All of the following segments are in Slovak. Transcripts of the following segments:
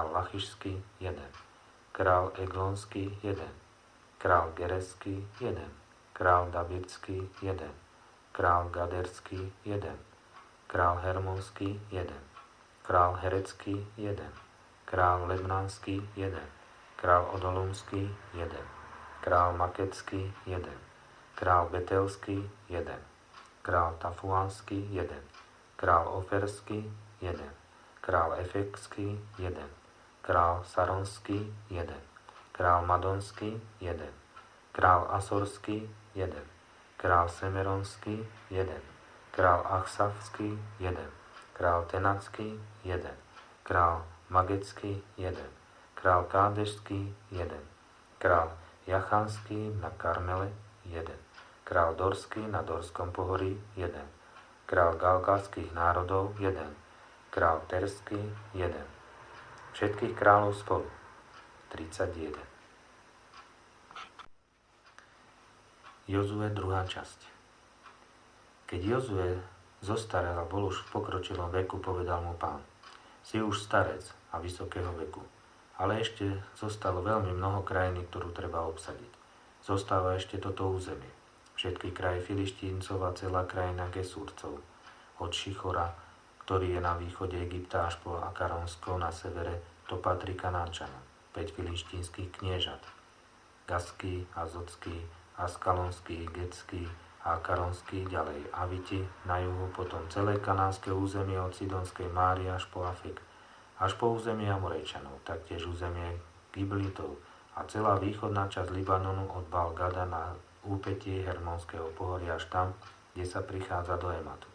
král Lachišský 1, král Eglonský 1, král Gereský 1, král Dabirský 1, král Gaderský 1, král Hermonský 1, král Herecký 1, král Lebnánský 1, král Odolumský 1, král Makecký 1, král Betelský 1, král Tafuánský 1, král Oferský 1, král Efekský 1, král Saronský 1, král Madonský 1, král Asorský 1, král Semeronský 1, král Achsavský 1, král Tenacký 1, král Magecký 1, král Kádešský 1, král Jachanský na Karmele 1, král Dorský na Dorskom pohorí 1, král Galgálskych národov 1, král Terský 1. Všetkých kráľov spolu 31. Jozue 2. časť. Keď Jozue zostarel a bol už v pokročilom veku, povedal mu Pán: Si už starec a vysokého veku, ale ešte zostalo veľmi mnoho krajiny, ktorú treba obsadiť. Zostáva ešte toto územie. Všetky kraje Filištíncov a celá krajina Gesúrcov, od Šichora, ktorý je na východe Egypta, až po Akaronsko na severe, to patrí Kanáčanom, 5 filištínskych kniežat, Gaský, Azotský, Askalonský, Getský a Akaronský, ďalej Aviti, na juhu potom celé kanánske územie od Sidonskej Márie až po Afek, až po územie Amorejčanov, taktiež územie Giblitov a celá východná časť Libanonu od Baal-Gada na úpätie Hermonského pohoria až tam, kde sa prichádza do Ematu.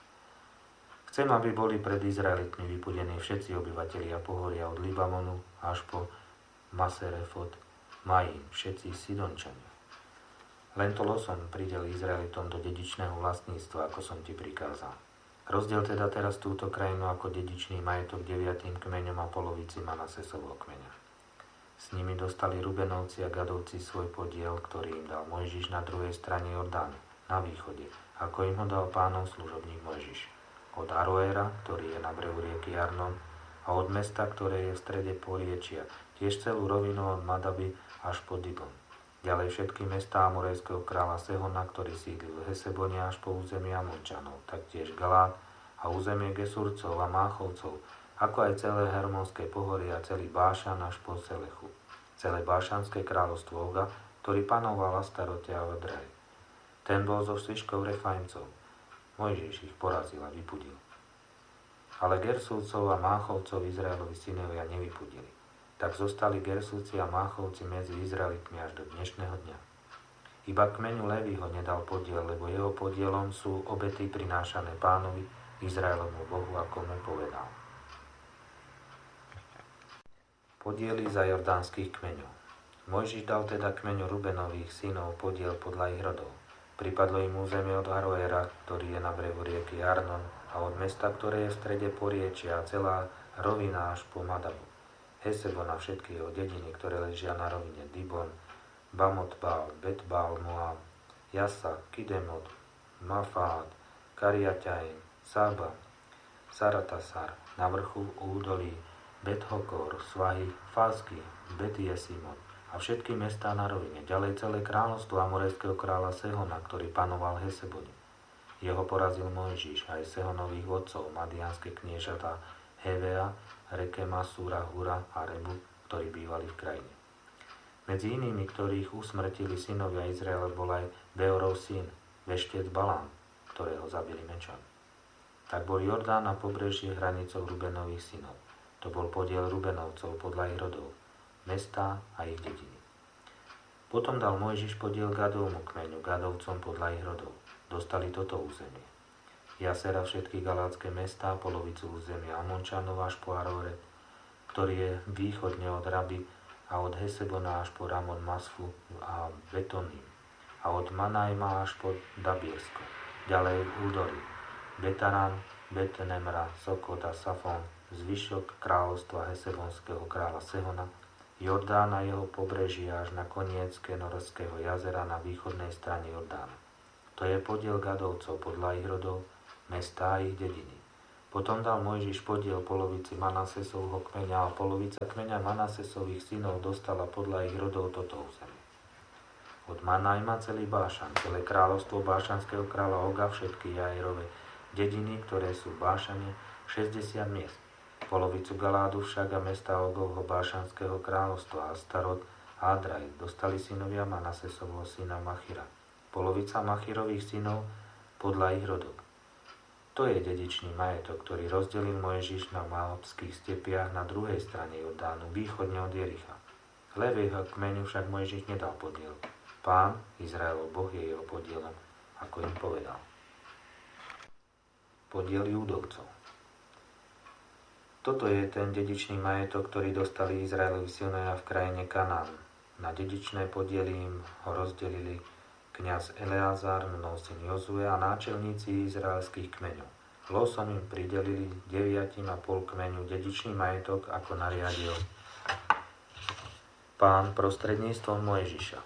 Chcem, aby boli pred Izraelitmi vypudení všetci obyvatelia pohoria od Libanonu až po Maserefot, Majín, všetci Sidončania. Len to losom pridel Izraelitom do dedičného vlastníctva, ako som ti prikázal. Rozdiel teda teraz túto krajinu ako dedičný majetok 9. kmeňom a polovici Manasesovho kmeňa. S nimi dostali Rubenovci a Gadovci svoj podiel, ktorý im dal Mojžiš na druhej strane Jordánu, na východe, ako im ho dal Pánov služobník Mojžiš. Od Aroéra, ktorý je na brehu rieky Arnon, a od mesta, ktoré je v strede poriečia, tiež celú rovinu od Madaby až po Dibon. Ďalej všetky mestá amorejského kráľa Sehona, ktorý sídlil v Hesebone až po územie Amončanov, taktiež Galát a územie Gesurcov a Máchovcov, ako aj celé Hermonské pohorie a celý Bášan až po Selechu. Celé Bášanské kráľovstvo Oga, ktorý panoval v Astarote a v Edreji. Ten bol zo zvyškov Refajmcov. Mojžiš ich porazil a vypudil. Ale Gersúcov a Máchovcov Izraelovi synovia nevypudili. Tak zostali Gersúci a Máchovci medzi Izraelitmi až do dnešného dňa. Iba kmeňu Levího nedal podiel, lebo jeho podielom sú obety prinášané Pánovi, Izraelovmu Bohu, ako mu povedal. Podiely za jordánskych kmeňov. Mojžiš dal teda kmeňu Rubenových synov podiel podľa ich rodov. Pripadlo im územie od Aroéra, ktorý je na brehu rieky Arnon, a od mesta, ktoré je v strede poriečia, a celá rovina až po Madabu. Hesebon a všetky jeho dediny, ktoré ležia na rovine Dibon, Bamot-Bál, Bet-Bál, Moab, Jasa, Kidemot, Mafád, Kariaťaim, Saba, Saratasar, na vrchu údolí, Bet-Hokor, Svahy, Fázky, Bet-Jesimot a všetky mestá na rovine. Ďalej celé kráľovstvo amorejského kráľa Sehona, ktorý panoval v Hesebone. Jeho porazil Mojžiš aj Sehonových vodcov, madiánske kniežatá Hevea, Rekema, Súra, Hura a Rebu, ktorí bývali v krajine. Medzi inými, ktorých usmrtili synovia Izraela, bol aj Beorov syn, veštec Balám, ktorého zabili mečom. Tak bol Jordán a pobrežie hranicou Rubenových synov. To bol podiel Rubenovcov podľa ich rodov, mestá a ich dediny. Potom dal Mojžiš podiel Gadovmu kmeňu, Gadovcom podľa ich rodov. Dostali toto územie. Jasera, všetky galátske mestá, polovicu územia Amončanov až po Aroret, ktorý je východne od Raby a od Hesebona až po Ramon Masfu a Betoním a od Manajma až po Dabiersko. Ďalej údolí Betaran, Bet-Nemra, Sokot a Safon, zvyšok kráľovstva Hesebonského kráľa Sehona, Jordán a jeho pobrežie až na koniec Kenorského jazera na východnej strane Jordána. To je podiel Gadovcov podľa ich rodov, mestá a ich dediny. Potom dal Mojžiš podiel polovici Manasesovho kmeňa a polovica kmeňa Manasesových synov dostala podľa ich rodov toto územie. Od Manajma celý Bášan, celé kráľovstvo bášanského kráľa Oga, všetky Jairove dediny, ktoré sú v Bášane, 60 miest. Polovicu Galádu však a mesta Ogovho bášanského kráľovstva Astarot a Adraj dostali synovia Manasesovho syna Machira. Polovica Machirových synov podľa ich rodov. To je dedičný majetok, ktorý rozdelil Mojžiš na Moabských stepiach na druhej strane Jordánu, východne od Jericha. Leviho kmeňu však Mojžiš nedal podiel. Pán, Izraelov Boh, je jeho podielom, ako im povedal. Podiel Júdovcov. Toto je ten dedičný majetok, ktorý dostali Izraelovi synovia v krajine Kanán. Na dedičné podiely im ho rozdelili kňaz Eleazar, Núnov syn Jozue a náčelníci izraelských kmeňov. Losom im pridelili 9,5 kmeňu dedičný majetok, ako nariadil Pán prostredníctvom Mojžiša.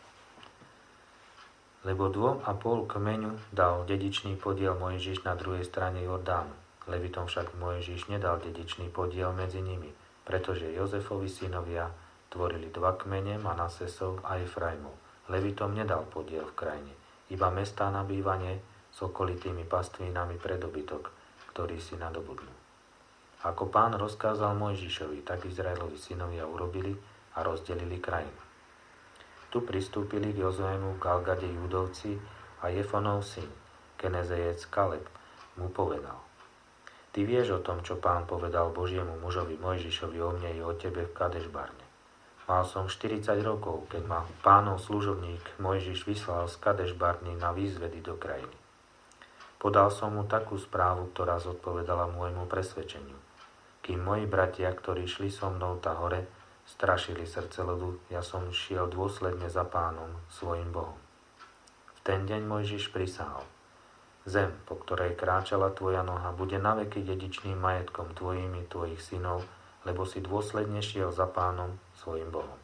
Lebo 2,5 kmeňu dal dedičný podiel Mojžiš na druhej strane Jordánu. Levitom však Mojžiš nedal dedičný podiel medzi nimi, pretože Jozefovi synovia tvorili 2 kmene, Manasesov a Efraimov. Levitom nedal podiel v krajine, iba mestá na bývanie s okolitými pastvínami pre dobytok, ktorý si nadobudnú. Ako Pán rozkázal Mojžišovi, tak Izraelovi synovia urobili a rozdelili krajinu. Tu pristúpili k Jozuemu v Galgade Júdovci a Jefonov syn, Kenezejec Kaleb, mu povedal: Ty vieš o tom, čo Pán povedal Božiemu mužovi Mojžišovi o mne i o tebe v Kadešbarne. Mal som 40 rokov, keď ma Pánov služobník Mojžiš vyslal z Kadešbarny na výzvedy do krajiny. Podal som mu takú správu, ktorá zodpovedala môjmu presvedčeniu. Kým moji bratia, ktorí šli so mnou tá hore, strašili srdce ľudu, ja som šiel dôsledne za Pánom, svojim Bohom. V ten deň Mojžiš prisahal: Zem, po ktorej kráčala tvoja noha, bude naveky dedičným majetkom tvojim i tvojich synov, lebo si dôsledne šiel za Pánom, svojim Bohom.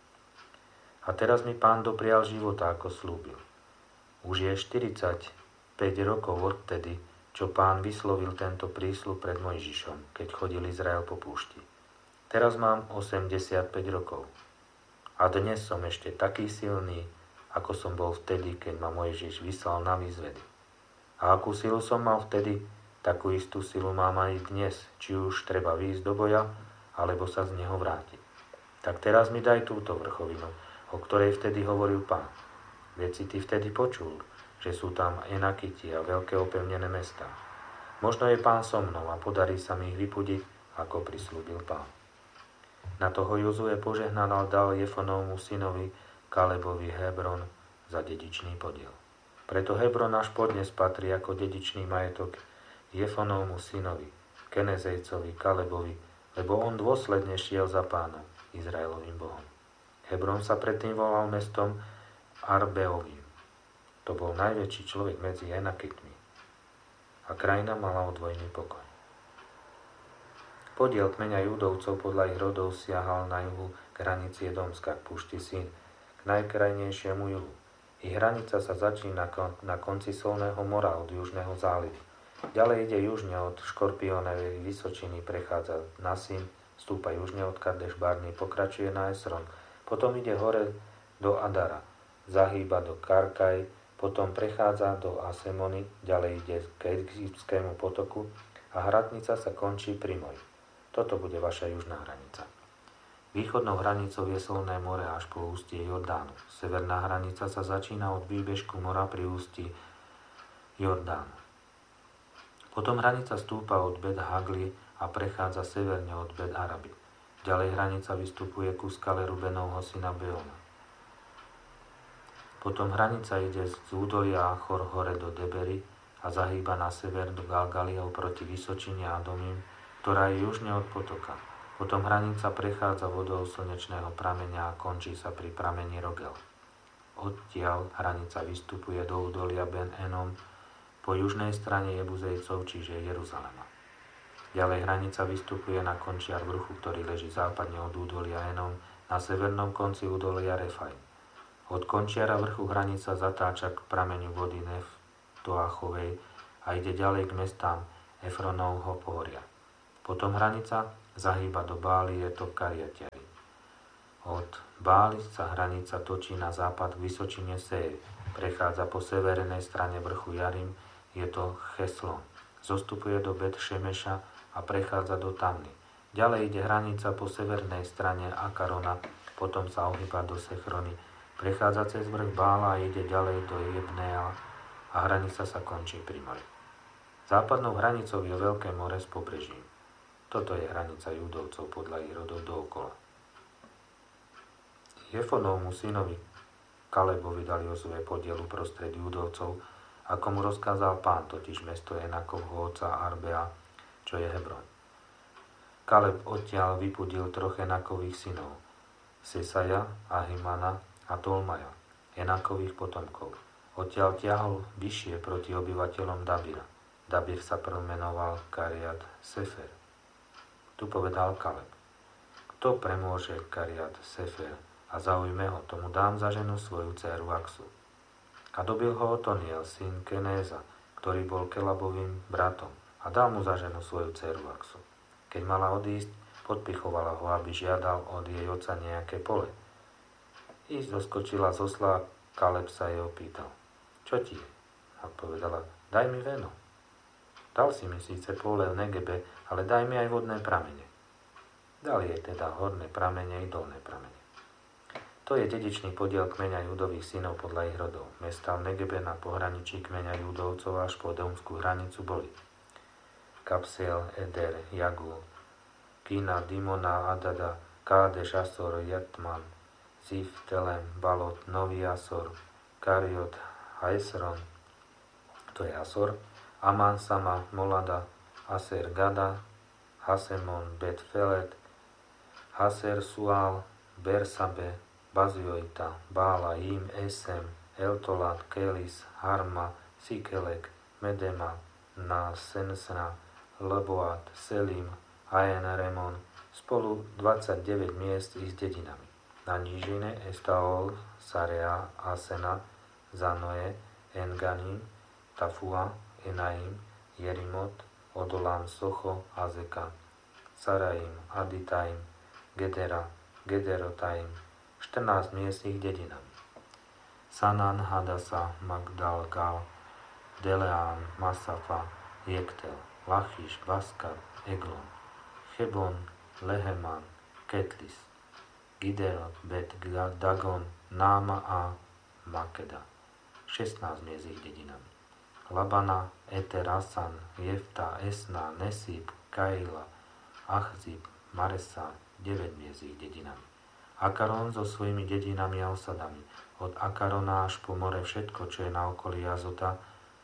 A teraz mi Pán doprial života, ako slúbil. Už je 45 rokov odtedy, čo Pán vyslovil tento prísľub pred Mojžišom, keď chodil Izrael po púšti. Teraz mám 85 rokov. A dnes som ešte taký silný, ako som bol vtedy, keď ma Mojžiš vyslal na výzvedy. A akú silu som mal vtedy, takú istú silu mám aj dnes, či už treba výjsť do boja, alebo sa z neho vrátiť. Tak teraz mi daj túto vrchovinu, o ktorej vtedy hovoril Pán. Veď si ty vtedy počul, že sú tam Enakiti a veľké opevnené mestá. Možno je Pán so mnou a podarí sa mi ich vypudiť, ako prislúbil Pán. Na toho Jozue požehnal a dal Jefonovmu synovi Kalebovi Hebron za dedičný podiel. Preto Hebron až podnes patrí ako dedičný majetok Jefonovmu synovi, Kenezejcovi, Kalebovi, lebo on dôsledne šiel za Pánom, Izraelovým Bohom. Hebron sa predtým volal mestom Arbeovým. To bol najväčší človek medzi Enakitmi. A krajina mala odvojný pokoj. Podiel kmeňa Júdovcov podľa ich rodov siahal na juhu k hranici Edomska, k púšti Sín, k najkrajnejšiemu juhu. Ich hranica sa začína na konci Solného mora od južného zálivu. Ďalej ide južne od Škorpiónovej vysočiny, prechádza na Sín, vstúpa južne od Kadešbarny, pokračuje na Esron, potom ide hore do Adara, zahýba do Karkaj, potom prechádza do Asemony, ďalej ide k Egyptskému potoku a hradnica sa končí pri Moji. Toto bude vaša južná hranica. Východnou hranicou je Solné more až po ústie Jordánu. Severná hranica sa začína od výbežku mora pri ústí Jordánu. Potom hranica stúpa od Bet Hagli a prechádza severne od Bet Araby. Ďalej hranica vystupuje ku skale Rubenovho syna Beona. Potom hranica ide z údolia Achor hore do Debery a zahýba na sever do Galgalia proti Vysočine Adomim, ktorá je južne od potoka. Potom hranica prechádza vodou slnečného prameňa a končí sa pri prameni Rogel. Odtiaľ hranica vystupuje do údolia Ben Enom po južnej strane Jebuzejcov, čiže Jeruzalema. Ďalej hranica vystupuje na končiar vrchu, ktorý leží západne od údolia Enom na severnom konci údolia Refaj. Od končiara vrchu hranica zatáča k prameňu vody Neftoachovej a ide ďalej k mestám Efronovho pohoria. Potom hranica zahýba do Báli, je to v Kariatiari. Od Báli sa hranica točí na západ k vysočine Seir. Prechádza po severnej strane vrchu Jarim, je to Cheslon. Zostupuje do Bet Šemeša a prechádza do Tamny. Ďalej ide hranica po severnej strane Akarona, potom sa ohýba do Sechrony, prechádza cez vrch Bála a ide ďalej do Jebnea a hranica sa končí pri mori. Západnou hranicou je Veľké more s pobrežím. Toto je hranica Judovcov podľa ich rodov dookola. Jefonovmu synovi Kalebovi dal Jozue podiel uprostred Judovcov, ako mu rozkázal Pán, totiž mesto Enakovho otca Arbea, čo je Hebron. Kaleb odtiaľ vypudil troch Enakových synov, Sesaja, Ahimana a Tolmaja, Enakových potomkov. Odtiaľ ťahol vyššie proti obyvateľom Dabira. Dabir sa premenoval Kariat Sefer. Tu povedal Kaleb: kto premôže Kariat Sefer a zaujme ho, tomu dám za ženu svoju dcéru Aksu. A dobil ho Otoniel, syn Kenéza, ktorý bol Kelabovým bratom, a dal mu za ženu svoju dcéru Aksu. Keď mala odísť, podpichovala ho, aby žiadal od jej otca nejaké pole. Ísť doskočila z osla, Kaleb sa jej opýtal: čo ti je? A povedala: daj mi veno. Dal si mi síce pole v Negebe, ale daj mi aj vodné pramene. Dal jej teda horné pramene i dolné pramene. To je dedičný podiel kmeňa Judových synov podľa ich rodov. Mestá v Negebe na pohraničí kmeňa Judovcov až po Edomskú hranicu boli Kapsel, Eder, Jagul, Kina, Dimona, Adada, Kádeš, Asor, Jatman, Zif, Telem, Balot, Nový Asor, Kariot, Haesron, to je Asor, Aman, Sama, Molada, Aser, Gada, Hasemon, Bet-Felet, Haser, Sual, Bersabe, Bazioita, Bála, Im, Esem, Eltolat, Kelis, Harma, Sikelek, Medema, Sensna, Leboat, Selim, Aen, Remon, spolu 29 miest i s dedinami. Na nížine Estaol, Sarea, Asena, Zanoe, Enganim, Tafua, Enaim, Jerimot, Odolam, Socho, Azeka, Saraim, Aditaim, Gedera, Gederotaim, 14 miest ich dedinami. Sanan, Hadasa, Magdal, Gal, Deleán, Masafa, Jektel, Lachiš, Baskar, Eglon, Chebon, Leheman, Ketlis, Giderot, Bet, Dagon, Náma a Makeda. 16 miest ich dedinami. Labana, Eter, Asan, Jefta, Esna, Nesib, Kaila, Achzib, Maresa, 9 miest ich dedinami. Akaron so svojimi dedinami a osadami. Od Akarona až po more všetko, čo je na okolí Azota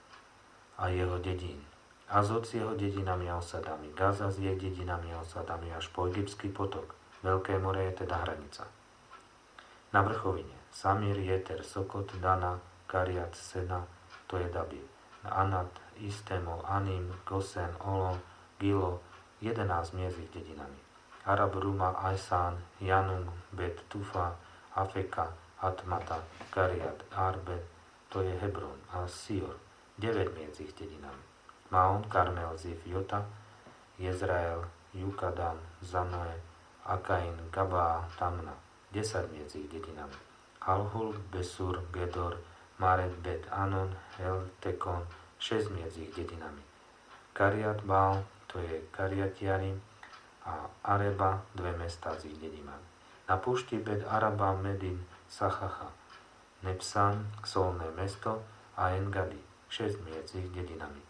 a jeho dedín. Azot s jeho dedinami a osadami. Gaza s jej dedinami a osadami až po Egyptský potok. Veľké more je teda hranica. Na vrchovine Samir, Jeter, Sokot, Dana, Kariat, Sena, to je Dabir. Anat, Istemo, Anim, Gosen, Olon, Gilo, 11 miest ich dedinami. Arab, Ruma, Ajsán, Janum, Bet, Tufa, Afeka, Atmata, Kariat, Arbe, to je Hebron, a Sior, 9 miest ich dedinami. Maon, Karmel, Zif, Jota, Jezrael, Jukadan, Zanoe, Akain, Gabá, Tamna, 10 miest ich dedinami. Halhul, Besur, Gedor, Maret, Bet, Anon, Eltekon, 6 miest ich dedinami. Kariat, Baal, to je Kariatiarim, a Areba, 2 mestá s ich dedinami. Na púšti Bet Araba, Medin, Sachacha, Nepsan, solné mesto, a Engadi, 6 miest s ich dedinami.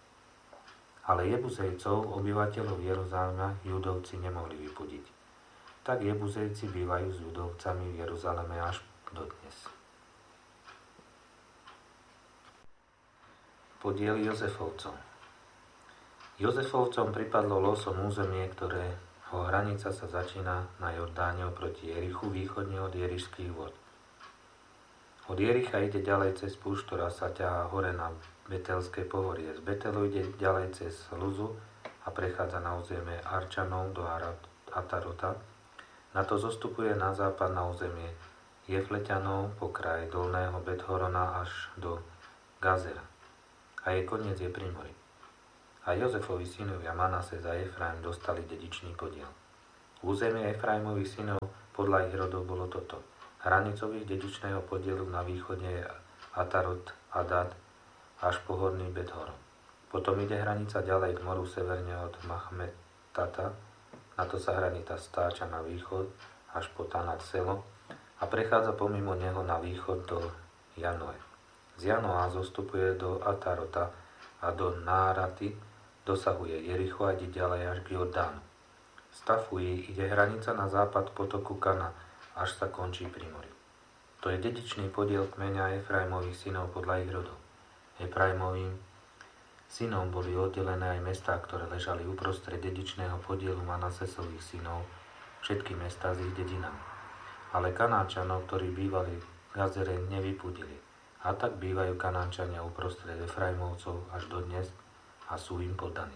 Ale Jebuzejcov, obyvateľov Jeruzalema, Judovci nemohli vypudiť. Tak Jebuzejci bývajú s Judovcami v Jeruzaleme až dodnes. Podiel Jozefovcov. Jozefovcom pripadlo losom územie, ktorého hranica sa začína na Jordáne oproti Jerichu, východne od Jerišských vod. Od Jericha ide ďalej cez púšť, ktorá sa ťahá hore na Betelské pohorie. Z Betelu ide ďalej cez Luzu a prechádza na územie Arčanov do Atarota. Na to zostupuje na západ na územie Jefleťanov po kraji dolného Bethorona až do Gazera. A jej koniec je pri mori. A Jozefovi synovia Manases a Efraim dostali dedičný podiel. Územie Efraimových synov podľa ich rodov bolo toto. Hranicou ich dedičného podielu na východe je Atarot, Adad až po horný Bet-horon. Potom ide hranica ďalej k moru severne od Machmetata, na to sa hranica stáča na východ až po Tanat Selo a prechádza pomimo neho na východ do Janoe. Z Janoa zostupuje do Atarota a do Náraty, dosahuje Jericho a ide ďalej až k Jordánu. Z Tafuji ide hranica na západ potoku Kana, až sa končí pri mori. To je dedičný podiel kmeňa Efraimových synov podľa ich rodov. Efraimovým synom boli oddelené aj mestá, ktoré ležali uprostred dedičného podielu Manasesových synov, všetky mestá s ich dedinami. Ale Kanáčanov, ktorí bývali v Gazere, nevypudili. A tak bývajú Kanáčania uprostred Efraimovcov až dodnes a sú im poddaní.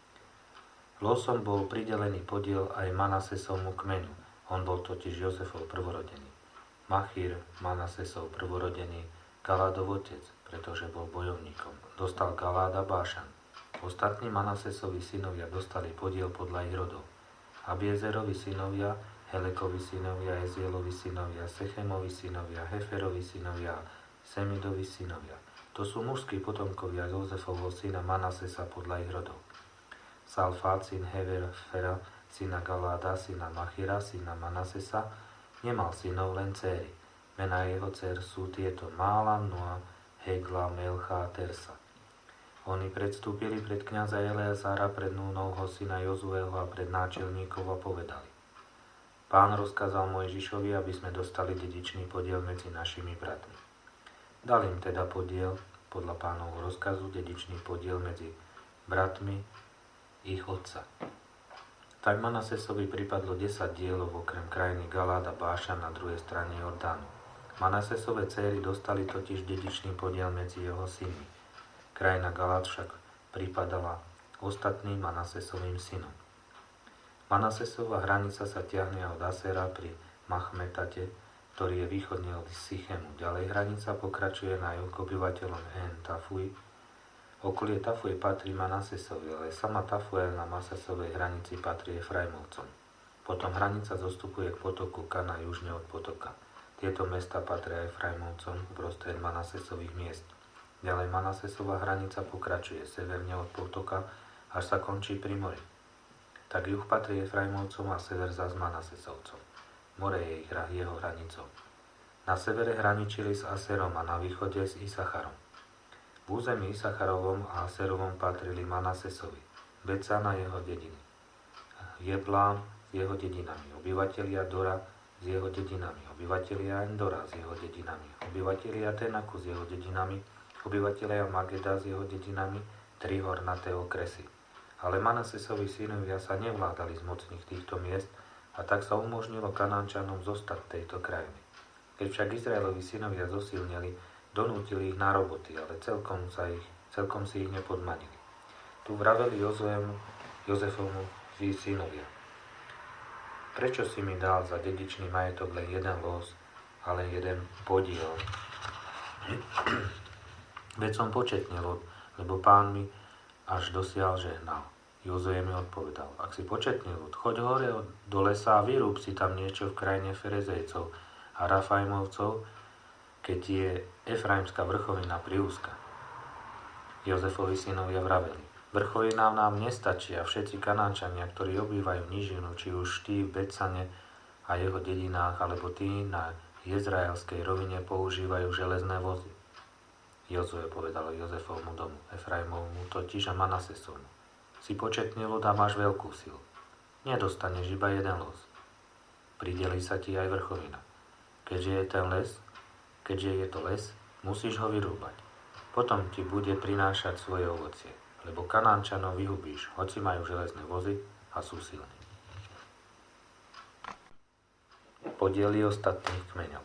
Losom bol pridelený podiel aj Manasesovmu kmeňu. On bol totiž Jozefov prvorodený. Machír, Manasesov prvorodený, Galádov otec, pretože bol bojovníkom. Dostal Galáda Bášan. Ostatní Manasesovi synovia dostali podiel podľa ich rodov. Abiezerovi synovia, Helekovi synovia, Ezielovi synovia, Sechemovi synovia, Heferovi synovia, Semidovi synovia. To sú mužskí potomkovia Jozefovho syna Manasesa podľa ich rodov. Salfát, syn Hefera, syna Galáda, syna Machira, syna Manasesa, nemal synov, len céry. Mená jeho dcer sú tieto: Mála, Noa, Hegla, Melcha a Tersa. Oni predstúpili pred kňaza Eleazára, pred Núnovho syna Jozueho a pred náčelníkov a povedali: Pán rozkázal Mojžišovi, aby sme dostali dedičný podiel medzi našimi bratmi. Dal im teda podiel, podľa pánovho rozkazu, dedičný podiel medzi bratmi ich otca. Tak Manasesovi pripadlo 10 dielov okrem krajiny Galáda Bášan na druhej strane Jordánu. Manasesove céry dostali totiž dedičný podiel medzi jeho synmi. Krajina Galád však pripadala ostatným Manasesovým synom. Manasesova hranica sa ťahne od Asera pri Machmetate, ktorý je východne od Sichemu. Ďalej hranica pokračuje na juh obyvateľom Tafuji. Okolie Tafuje patrí Manasesovi, ale sama Tafuje na Manasesovej hranici patrí Efraimovcom. Potom hranica zostupuje k potoku Kana južne od potoka. Tieto mesta patria Efraimovcom uprostred Manasesových miest. Ďalej Manasesova hranica pokračuje severne od potoka, až sa končí pri mori. Tak juh patrí Efraimovcom a sever zas Manasesovcom. More je jeho hranicou. Na severe hraničili s Aserom a na východe s Isacharom. V území Isacharovom a Aserovom patrili Manasesovi, Becan a jeho dediny, Jeblám s jeho dedinami, obyvatelia Dora s jeho dedinami, obyvatelia Endora s jeho dedinami, obyvatelia Tenaku s jeho dedinami, obyvatelia Mageda s jeho dedinami, 3 hornaté okresy. Ale Manasesovi synovia sa nevládali z mocných týchto miest, a tak sa umožnilo Kanánčanom zostať v tejto krajine. Keď však Izraelovi synovia zosilneli, donútili ich na roboty, ale celkom si ich nepodmanili. Tu vraveli Jozefovmu synovia: Prečo si mi dal za dedičný majetok len jeden los, ale jeden podiel? Veď som početnil, lebo pán mi až dosiaľ žehnal. Jozue mi odpovedal: Ak si početný ľud, choď hore do lesa a vyrúb si tam niečo v krajine Ferezejcov a Rafajmovcov, keď je Efraimská vrchovina priúzka. Jozefovi synovia vraveli: Vrchovina nám nestačí a všetci Kanánčania, ktorí obývajú nížinu, či už tí v Becane a jeho dedinách, alebo tí na Jezraelskej rovine, používajú železné vozy. Jozue povedal Jozefovmu domu, Efraimovmu totiž a Manasesovmu: Si početný ľud a máš veľkú silu. Nedostaneš iba jeden los. Prideli sa ti aj vrchovina. Keďže je to les, musíš ho vyrúbať. Potom ti bude prinášať svoje ovocie, lebo Kanánčanov vyhubíš, hoci majú železné vozy a sú silní. Podiely ostatných kmeňov.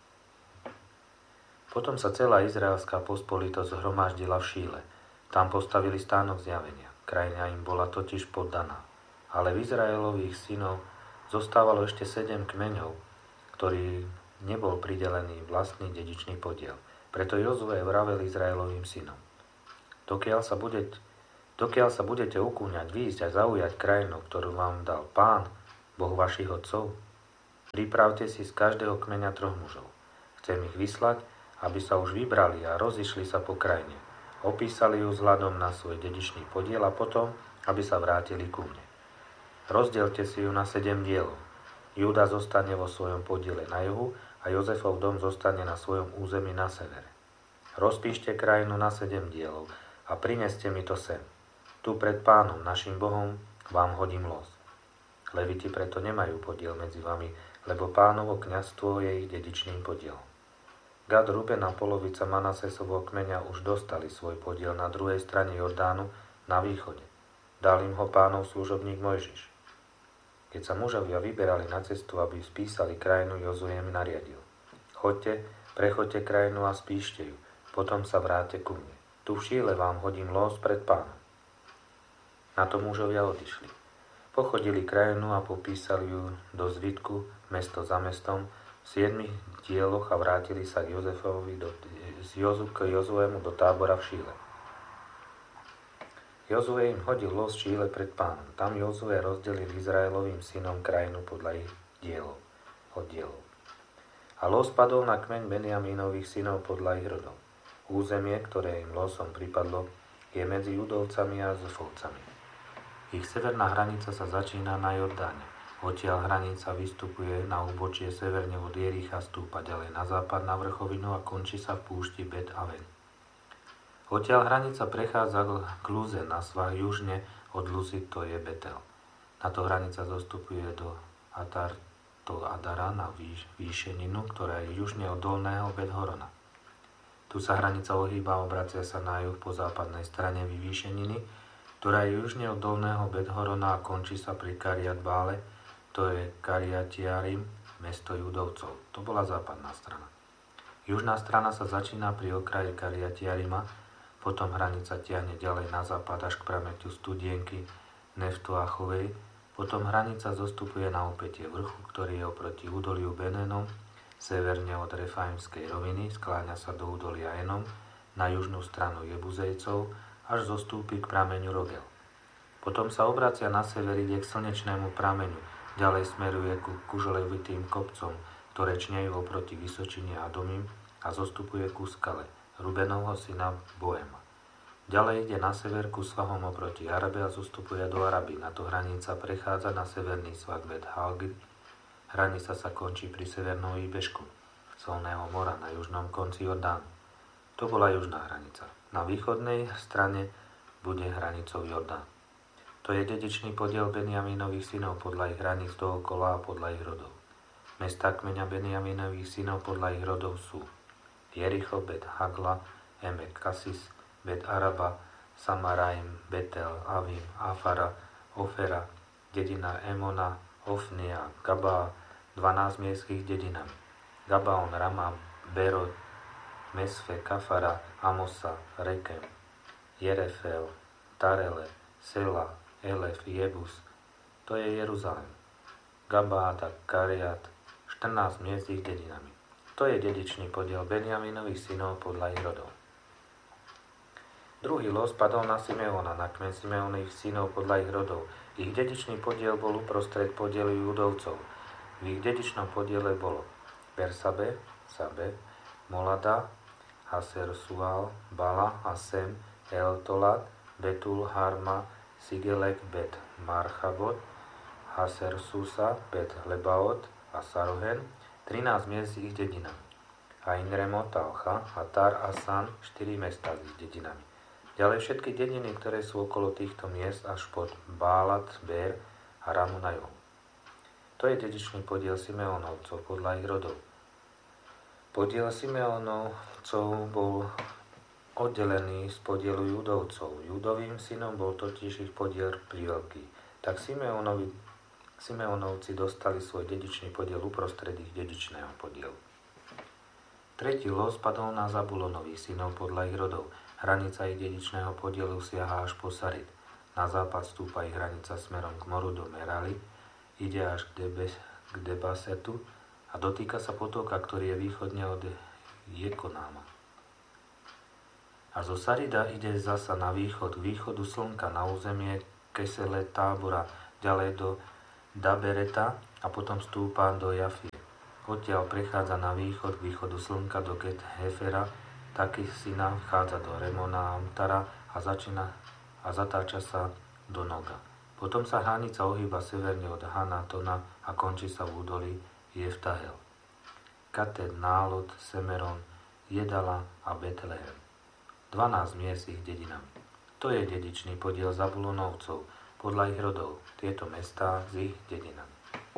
Potom sa celá izraelská pospolitosť zhromaždila v Šíle. Tam postavili stánok zjavenia. Krajina im bola totiž poddaná. Ale v Izraelových synov zostávalo ešte 7 kmeňov, ktorý nebol pridelený vlastný dedičný podiel. Preto Jozue vravel Izraelovým synom: Dokiaľ sa bude Dokiaľ sa budete ukúňať, výjsť a zaujať krajinu, ktorú vám dal Pán, Boh vašich otcov, pripravte si z každého kmeňa 3 mužov. Chcem ich vyslať, aby sa už vybrali a rozišli sa po krajine. Opísali ju vzhľadom na svoj dedičný podiel a potom, aby sa vrátili ku mne. Rozdielte si ju na 7 dielov. Júda zostane vo svojom podiele na juhu a Jozefov dom zostane na svojom území na severe. Rozpíšte krajinu na 7 dielov a prineste mi to sem. Tu pred Pánom, našim Bohom, vám hodím los. Leviti preto nemajú podiel medzi vami, lebo Pánovo kňazstvo je ich dedičným podielom. Gad, Ruben a polovica Manasesovho kmeňa už dostali svoj podiel na druhej strane Jordánu na východe. Dal im ho Pánov služobník Mojžiš. Keď sa mužovia vyberali na cestu, aby spísali krajinu, Jozue im nariadil: Choďte, prechoďte krajinu a spíšte ju, potom sa vráte ku mne. Tu v Šíle vám hodím los pred Pánom. Na to mužovia odišli. Pochodili krajinu a popísali ju do zvitku, mesto za mestom, v 7 dieloch a vrátili sa k Jozuemu do tábora v Šíle. Jozue im hodil los Šíle pred Pánom. Tam Jozue rozdelil Izraelovým synom krajinu podľa ich oddielov. A los padol na kmeň Benjamínových synov podľa ich rodov. Územie, ktoré im losom pripadlo, je medzi Judovcami a Jozefovcami. Ich severná hranica sa začína na Jordáne. Odtiaľ hranica vystupuje na úbočie severne od Jericha, stúpa ďalej na západ na vrchovinu a končí sa v púšti Bet Aven. Odtiaľ hranica prechádza k Luze na svah južne od Luzy, to je Betel. Táto hranica zostupuje do Adara na výšeninu, ktorá je južne od dolného Bet-Horona. Tu sa hranica ohýba a obracia sa na juh po západnej strane vyvýšeniny, ktorá je južne od dolného Bet-Horona a končí sa pri Kariat Bále, to je Kariatiarim, mesto Judovcov. To bola západná strana. Južná strana sa začína pri okraji Kariatiarima, potom hranica tiahne ďalej na západ až k prameťu Studienky, Neftoachovej, potom hranica zostupuje na opätie vrchu, ktorý je oproti údoliu Benenom, severne od Refaimskej roviny, skláňa sa do údolia Enom, na južnú stranu Jebuzejcov, až zostúpi k prameňu Rogel. Potom sa obracia na sever, ide k slnečnému prameňu, ďalej smeruje ku kuželevitým kopcom, ktoré čnejú oproti Vysočine a Domim a zostupuje ku skale Rubenovho syna Boema. Ďalej ide na sever ku svahom oproti Arabe a zostupuje do Araby. Na to hranica prechádza na severný svah Bet Halgri. Hranica sa končí pri severnom výbežku Solného mora na južnom konci Jordánu. To bola južná hranica. Na východnej strane bude hranicou Jordán. To je dedičný podiel Benjamínových synov podľa ich hraníc dookola a podľa ich rodov. Mestá kmeňa Benjamínových synov podľa ich rodov sú Jericho, Bet Hagla, Emek Kasis, Bet Araba, Samaraim, Betel, Avim, Afara, Ofera, dedina Emona, Ofnia, Gabaa, 12 miestských dedinami. Gabaon, Rama, Berod, Mesfe, Kafara, Amosa, Rekem, Jerefel, Tarele, Sela, Elef, Jebus, to je Jeruzalém. Gabáda, Kariat, 14 miest ich dedinami. To je dedičný podiel Benjamínových synov podľa ich rodov. Druhý los padol na Simeona, na kmeň Simeonových synov podľa ich rodov. Ich dedičný podiel bol uprostred podielu Judovcov. V ich dedičnom podiele bolo Bersabe, Sabe, Molada, Haser Sual, Bala, Hasem, Eltolat, Betul, Harma, Sigelek, Bet Marchabot, Haser Susa, Bet Lebaot a Sarohen, 13 miest s ich dedinami. Ain Remot, Alcha, Hatar, Asan, 4 mestá s ich dedinami. Ďalej všetky dediny, ktoré sú okolo týchto miest až pod Bálat, Bér a Ramu na juhu. To je dedičný podiel Simeónovcov podľa ich rodov. Podiel Simeónovcov bol oddelený z podielu Judovcov. Judovým synom bol totiž ich podiel priveľký. Tak Simeónovci dostali svoj dedičný podiel uprostred ich dedičného podielu. Tretí los padol na Zabulonových synov podľa ich rodov. Hranica ich dedičného podielu siaha až po Sarid. Na západ stúpa ich hranica smerom k moru do Merali, ide až k Debasetu a dotýka sa potoka, ktorý je východne od Jekonáma. A zo Sarida ide zasa na východ, k východu slnka, na územie Kesele Tábora, ďalej do Dabereta a potom stúpa do Jafie. Odtiaľ prechádza na východ, k východu slnka do Get Hefera, taký syna vchádza do Remona Amtara a zatáča sa do Noga. Potom sa hranica ohýba severne od Hanatona a končí sa v údolí Jeftahel. Kated, Nálot, Semeron, Jedala a Betlehem. 12 miest ich dedinami. To je dedičný podiel Zabulonovcov podľa ich rodov, tieto mestá s ich dedinami.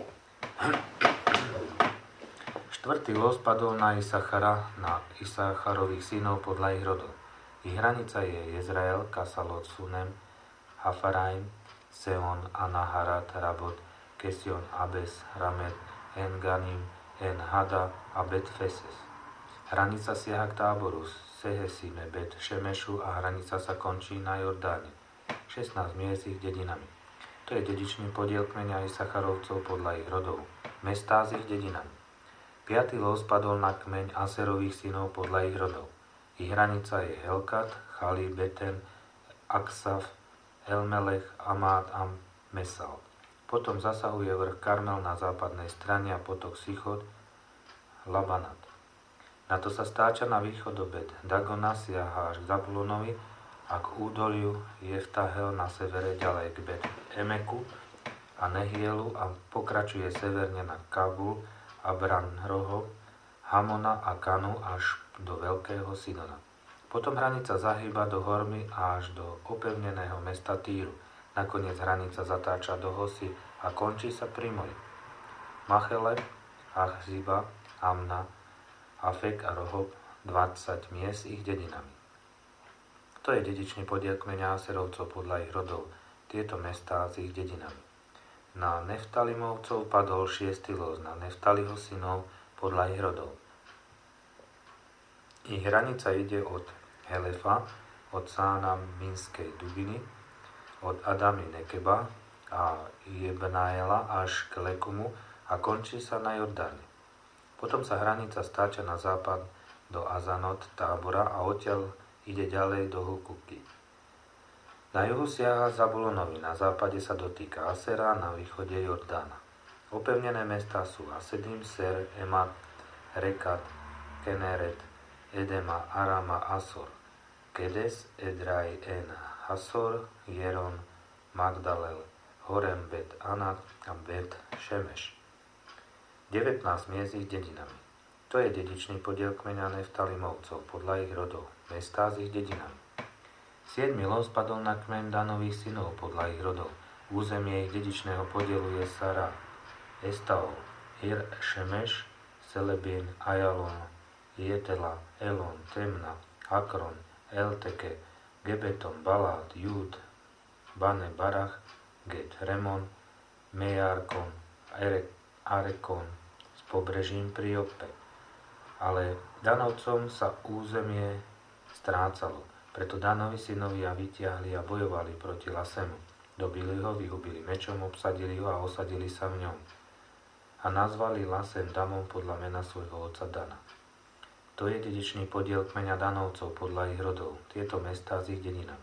Štvrtý los padol na Isachara, na Isacharových synov podľa ich rodov. Ich hranica je Jezrael, Kasalot, Sunem, Hafaraim, Seon, Anaharat, Rabot, Kesion, Abes, Ramet, En-Ganim, En-Hada a Bet-Feses. Hranica siaha k Táboru, Sehesime, Bet-Šemešu a hranica sa končí na Jordáne. 16 miest ich dedinami. To je dedičný podiel kmeňa Isacharovcov podľa ich rodov, mestá s ich dedinami. 5. los padol na kmeň Aserových synov podľa ich rodov. Ich hranica je Helkat, Chali, Beten, Aksaf, Elmelech, Amát a Mesal. Potom zasahuje vrch Karmel na západnej strane a potok Sichot, Labanat. Na to sa stáča na východ do Bet Dagona, siaha až k Zabulonovi a k údoliu Jeftahel na severe ďalej k Bet Emeku a Nehielu a pokračuje severne na Kabul a Branroho, Hamona a Kanu až do Veľkého Sidona. Potom hranica zahýba do Hormy a až do opevneného mesta Týru. Nakoniec hranica zatáča do Hosy a končí sa pri mori. Machele, Achziba, Amna, Afek a Rohob, 20 miest ich dedinami. To je dedičný podiel kmeňa Aserovcov podľa ich rodov, tieto mestá s ich dedinami. Na Neftalimovcov padol 6. los, na Neftaliho synov podľa ich rodov. Ich hranica ide od Helefa, od Sána Minskej Dubiny, od Adamy Nekeba a Jebnaela až k Lekumu a končí sa na Jordáne. Potom sa hranica stáča na západ do Azanot, Tábora a odtiaľ ide ďalej do Hukuky. Na juhu siaha Zabulonovi, na západe sa dotýka Asera, na východe Jordána. Opevnené mestá sú Asedim, Ser, Emat, Rekat, Keneret, Edema, Arama, Asor, Kedes, Edrai, En, Hasor, Jeron, Magdalel, Horem, Bet Anat a Bet Šemeš. 19 miest ich dedinami. To je dedičný podiel kmeňa Neftalimovcov podľa ich rodov, mestá s ich dedinami. 7. los padol na kmeň Danových synov podľa ich rodov. Územie ich dedičného podielu je Sara, Estaol, Ir, Šemeš, Selebin, Ajalon, Jetela, Elon, Temna, Akron, Elteke, Gebeton, Balát, Júd, Bane, Barach, Get, Remon, Mejarkon, Arekon s pobrežím pri Joppe. Ale Danovcom sa územie strácalo, preto Danovi synovia vytiahli a bojovali proti Lasemu. Dobili ho, vyhubili mečom, obsadili ho a osadili sa v ňom. A nazvali Lasem Damom podľa mena svojho otca Dana. To je dedičný podiel kmeňa Danovcov podľa ich rodov, tieto mestá s ich dedinami.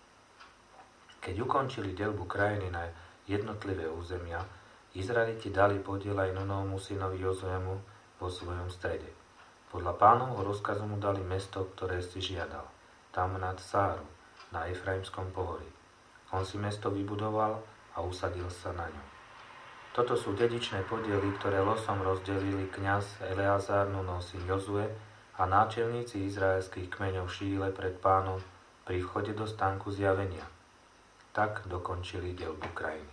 Keď ukončili deľbu krajiny na jednotlivé územia, Izraeliti dali podiel aj Nunovmu synovi Jozuemu vo svojom strede. Podľa Pánovho rozkazu mu dali mesto, ktoré si žiadal, Tamnat Sáru, na Efraimskom pohorí. On si mesto vybudoval a usadil sa na ňom. Toto sú dedičné podiely, ktoré losom rozdelili kňaz Eleazar, Nunov syn Jozue a náčelníci izraelských kmeňov Šíle pred Pánom pri vchode do stánku zjavenia. Tak dokončili deľbu krajiny.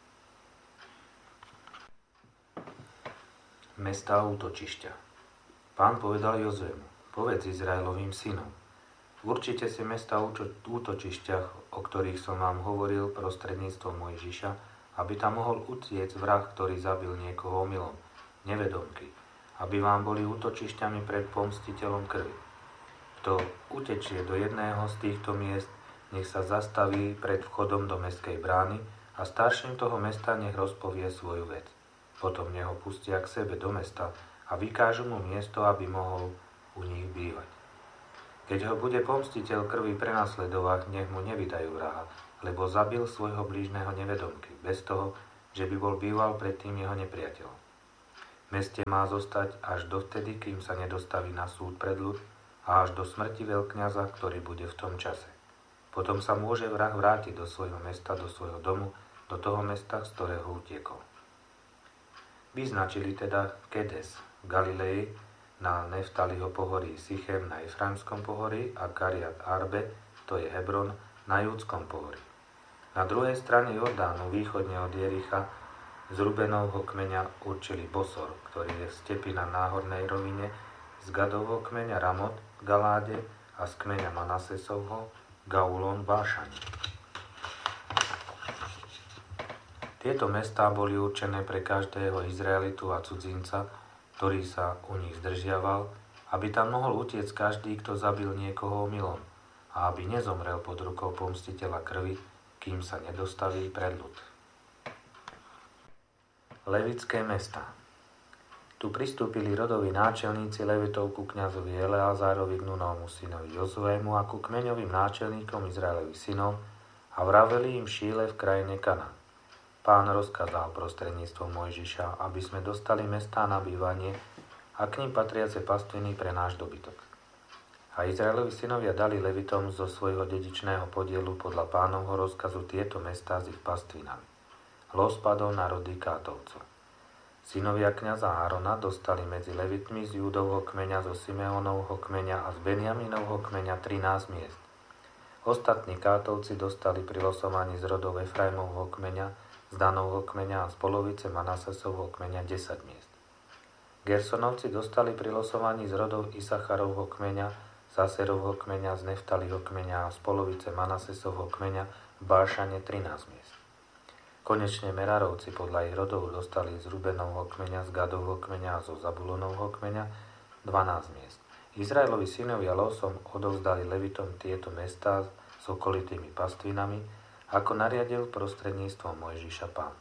Mestá útočišťa. Pán povedal Jozuemu, povedz Izraelovým synom, určite si mestá útočišťach, o ktorých som vám hovoril prostredníctvom Mojžiša, aby tam mohol utiec vrah, ktorý zabil niekoho omylom, nevedomky, aby vám boli útočišťami pred pomstiteľom krvi. Kto utečie do jedného z týchto miest, nech sa zastaví pred vchodom do mestskej brány a starším toho mesta nech rozpovie svoju vec. Potom neho pustia k sebe do mesta a vykážu mu miesto, aby mohol u nich bývať. Keď ho bude pomstiteľ krvi prenasledovať, nech mu nevydajú vraha, lebo zabil svojho blížneho nevedomky, bez toho, že by bol býval predtým jeho nepriateľom. V meste má zostať až dovtedy, kým sa nedostaví na súd pred ľud a až do smrti veľkňaza, ktorý bude v tom čase. Potom sa môže vrah vrátiť do svojho mesta, do svojho domu, do toho mesta, z ktorého utiekol. Vyznačili teda Kedes v Galilei, na Neftaliho pohorí, Sichem na Efraimskom pohorí a Kariat Arbe, to je Hebron, na Júdskom pohorí. Na druhej strane Jordánu, východne od Jericha, z Rubenovho kmeňa určili Bosor, ktorý je v stepi na náhornej rovine, z Gadovho kmeňa Ramot v Galáde a z kmeňa Manasesovho Gaulon v Bášani. Tieto mestá boli určené pre každého Izraelitu a cudzinca, ktorý sa u nich zdržiaval, aby tam mohol utiecť každý, kto zabil niekoho omylom a aby nezomrel pod rukou pomstiteľa krvi, kým sa nedostaví pred ľud. Levické mestá. Tu pristúpili rodoví náčelníci Levitov ku kňazovi Eleazárovi, k Nunovmu synovi Jozuému a ku kmeňovým náčelníkom Izraelových synov a vraveli im v Šíle v krajine Kanán. Pán rozkázal prostredníctvom Mojžiša, aby sme dostali mestá na bývanie a k nim patriace pastviny pre náš dobytok. A Izraelovi synovia dali Levitom zo svojho dedičného podielu podľa Pánovho rozkazu tieto mestá s ich pastvinami. Los padol na rody Kátovcov. Synovia kňaza Árona dostali medzi Levitmi z Júdovho kmeňa, zo Simeónovho kmeňa a z Benjaminovho kmeňa 13 miest. Ostatní Kátovci dostali pri losovaní z rodov Efraimovho kmeňa, z Danovho kmeňa a z polovice Manasesovho kmeňa 10 miest. Gersonovci dostali pri losovaní z rodov Isacharovho kmeňa, z Aserovho kmeňa, z Neftaliho kmeňa a z polovice Manasesovho kmeňa v Bášane 13 miest. Konečne Merarovci podľa ich rodov dostali z Rubenovho kmeňa, z Gadovho kmeňa a zo Zabulonovho kmeňa 12 miest. Izraelovi synovia losom odovzdali Levitom tieto mestá s okolitými pastvinami, ako nariadil prostredníctvom Mojžiša Pán.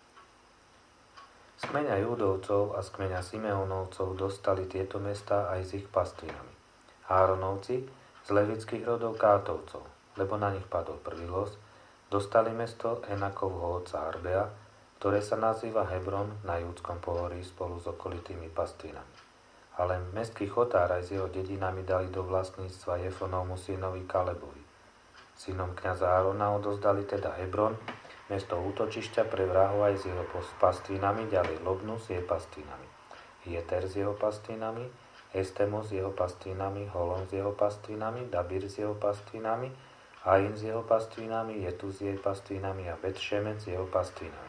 Z kmeňa Júdovcov a z kmeňa Simeónovcov dostali tieto mestá aj s ich pastvinami. Áronovci z levických rodov Kátovcov, lebo na nich padol prvý los, dostali mesto Enakovho otca Arbea, ktoré sa nazýva Hebron na Júdskom pohorí spolu s okolitými pastvinami. Ale mestský chotár aj s jeho dedinami dali do vlastníctva Jefonovmu synovi Kalebovi. Synom kňaza Árona odozdali teda Hebron, mesto útočišťa pre vrahov aj s jeho pastvinami, ďalej Lobnu s jej pastvinami, Jeter s jeho pastvinami, Estemo s jeho pastvinami, Holon s jeho pastvinami, Dabir s jeho pastvinami, Ain s jeho pastvinami, Jetu s jej pastvinami a Bet-Šemec s jeho pastvinami.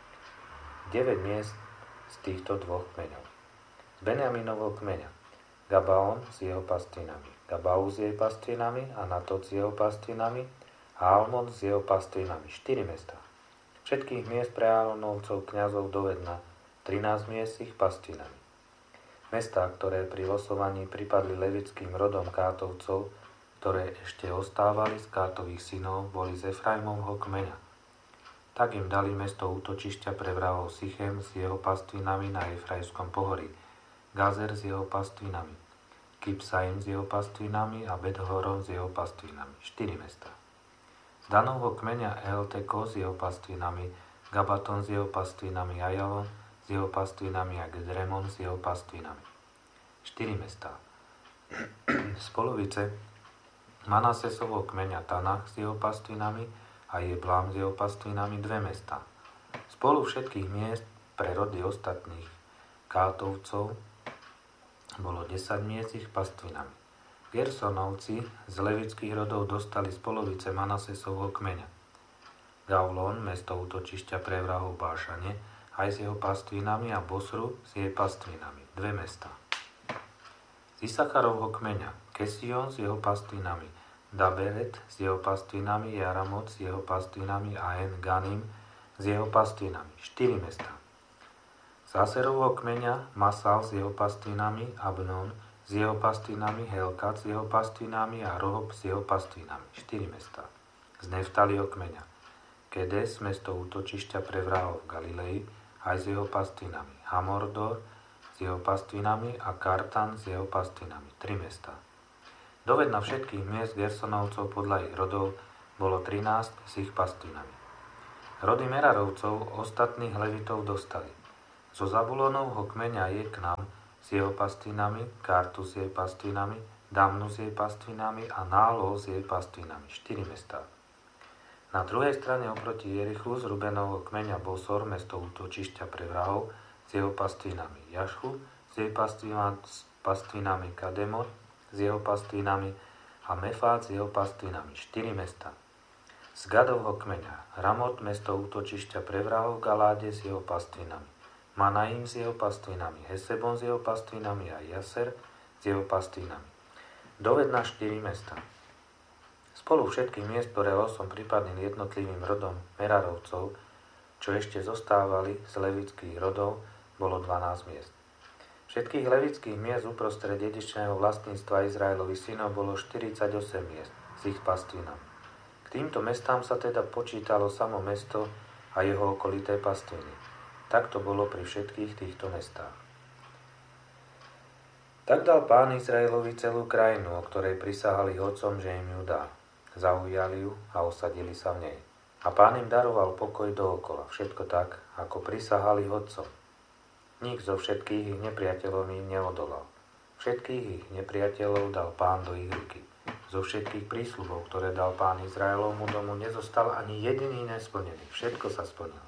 9 miest z týchto dvoch kmeňov. Z Benjaminovho kmeňa Gabaon s jeho pastvinami, Gabau s jej pastvinami, Anatot s jeho pastvinami a Almon s jeho pastvinami. 4 mestá. Všetkých miest pre Áronovcov kňazov dovedna 13 miest s ich pastvinami. Mestá, ktoré pri losovaní pripadli levickým rodom Kátovcov, ktoré ešte ostávali z Kátových synov, boli z Efraimovho kmeňa. Tak im dali mesto útočišťa pre vrahov Sichem s jeho pastvinami na Efraimskom pohorí, Gazer s jeho pastvinami, Kipsaim s jeho pastvinami a Bet-Horon s jeho pastvinami. 4 mestá. Z Danovho kmeňa Elteko s jeho pastvinami, Gabaton s jeho pastvinami, Ajalon s jeho pastvinami a Gedremon s jeho pastvinami. 4 mestá. Z polovice Manasesovho kmeňa Tanach s jeho pastvinami a Jeblám s jeho pastvinami 2 mestá. Spolu všetkých miest pre rody ostatných Kátovcov bolo 10 miest ich pastvinami. Gersonovci z levických rodov dostali z polovice Manasesovho kmeňa. Gaulon, mesto útočišťa pre vrahov Bášane, aj s jeho pastvinami a Bosru s jej pastvinami. 2 mestá. Z Isacharovho kmeňa Kesion s jeho pastvinami, Daberet s jeho pastvinami, Jaramot s jeho pastvinami a En Ganim s jeho pastvinami. 4 mestá. Z Aserovho kmeňa Masal s jeho pastvinami, Abnon s jeho pastvinami, Helkat s jeho pastvinami a Rohob s jeho pastvinami. 4 mestá. Z Neftaliho kmeňa Kedes, mesto útočišťa pre vrahov v Galilei, aj s jeho pastvinami, Hamordor s jeho pastvinami a Kartan s jeho pastvinami. 3 mestá. Dovedna všetkých miest Gersonovcov podľa ich rodov bolo 13 s ich pastvinami. Rody Merarovcov ostatných Levitov dostali. Zo Zabulónovho kmeňa Jeknam s jeho pastvinami, Kartu s jej pastvinami, Damnu s jej pastvinami a Nálol s jej pastvinami, 4 mestá. Na druhej strane oproti Jerichu z Rubenovho kmeňa Bosor, mesto útočišťa pre vrahov, s jeho pastvinami, Jašu s jej pastvinami, Kademot s jeho pastvinami a Mefát s jeho pastvinami, 4 mestá. Z Gadovho kmeňa Ramot, mesto útočišťa pre vrahov v Galáde s jeho pastvinami, Manaim s jeho pastvinami, Hesebon s jeho pastvinami a Jaser s jeho pastvinami. Dovedna 4 mestá. Spolu všetkých miest, ktoré losom pripadli jednotlivým rodom Merarovcov, čo ešte zostávali z levických rodov, bolo 12 miest. Všetkých levických miest uprostred dedičného vlastníctva Izraelových synov bolo 48 miest s ich pastvinami. K týmto mestám sa teda počítalo samo mesto a jeho okolité pastviny. Tak to bolo pri všetkých týchto mestách. Tak dal Pán Izraelovi celú krajinu, o ktorej prisahali otcom, že im ju dá. Zaujali ju a osadili sa v nej. A Pán im daroval pokoj dookola, všetko tak, ako prisahali otcom. Nik zo všetkých ich nepriateľov im neodolal. Všetkých ich nepriateľov dal Pán do ich ruky. Zo všetkých prísľubov, ktoré dal Pán Izraelovmu domu, nezostal ani jediný nesplnený. Všetko sa splnilo.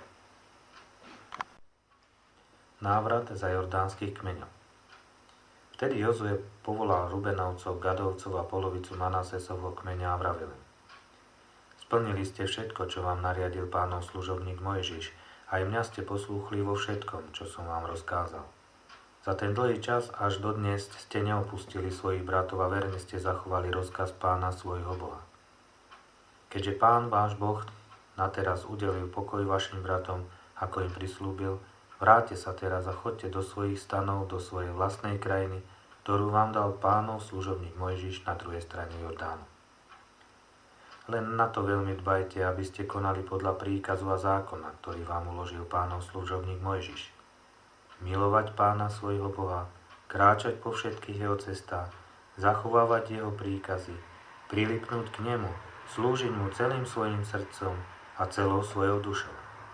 Návrat za jordánskych kmeňov. Vtedy Jozue povolal Rubenovcov, Gadovcov a polovicu Manasesovho kmeňa a vravil: Splnili ste všetko, čo vám nariadil Pánov služobník Mojžiš, aj mňa ste poslúchli vo všetkom, čo som vám rozkázal. Za ten dlhý čas až dodnes ste neopustili svojich bratov a verne ste zachovali rozkaz Pána svojho Boha. Keďže Pán váš Boh nateraz udelil pokoj vašim bratom, ako im prislúbil, vráťte sa teraz a choďte do svojich stanov, do svojej vlastnej krajiny, ktorú vám dal Pánov služobník Mojžiš na druhej strane Jordánu. Len na to veľmi dbajte, aby ste konali podľa príkazu a zákona, ktorý vám uložil Pánov služobník Mojžiš. Milovať Pána svojho Boha, kráčať po všetkých jeho cestách, zachovávať jeho príkazy, prilipnúť k nemu, slúžiť mu celým svojim srdcom a celou svojou dušou.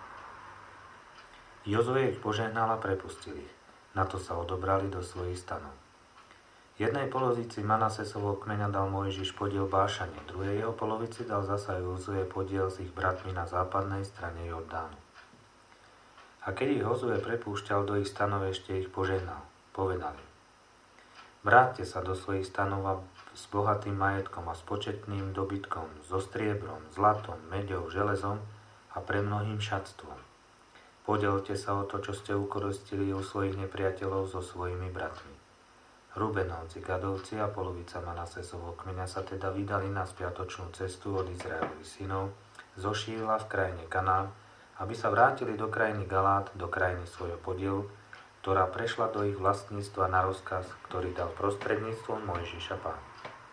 Jozue ich požehnal a prepustil ich. Na to sa odobrali do svojich stanov. Jednej polovici Manasesovho kmeňa dal Mojžiš podiel Bášane, druhej jeho polovici dal zasa Jozue podiel s ich bratmi na západnej strane Jordánu. A keď ich Jozue prepúšťal do ich stanov, ešte ich požehnal. Povedali: Vráťte sa do svojich stanov a s bohatým majetkom a s početným dobytkom, so striebrom, zlatom, meďou, železom a premnohým šatstvom. Podelte sa o to, čo ste ukoristili u svojich nepriateľov so svojimi bratmi. Rubenovci, Gadovci a polovica Manasesovho kmeňa sa teda vydali na spiatočnú cestu od Izraelových synov zo Šíla v krajine Kanán, aby sa vrátili do krajiny Galát, do krajiny svojho podielu, ktorá prešla do ich vlastníctva na rozkaz, ktorý dal prostredníctvom Mojžiša Pán.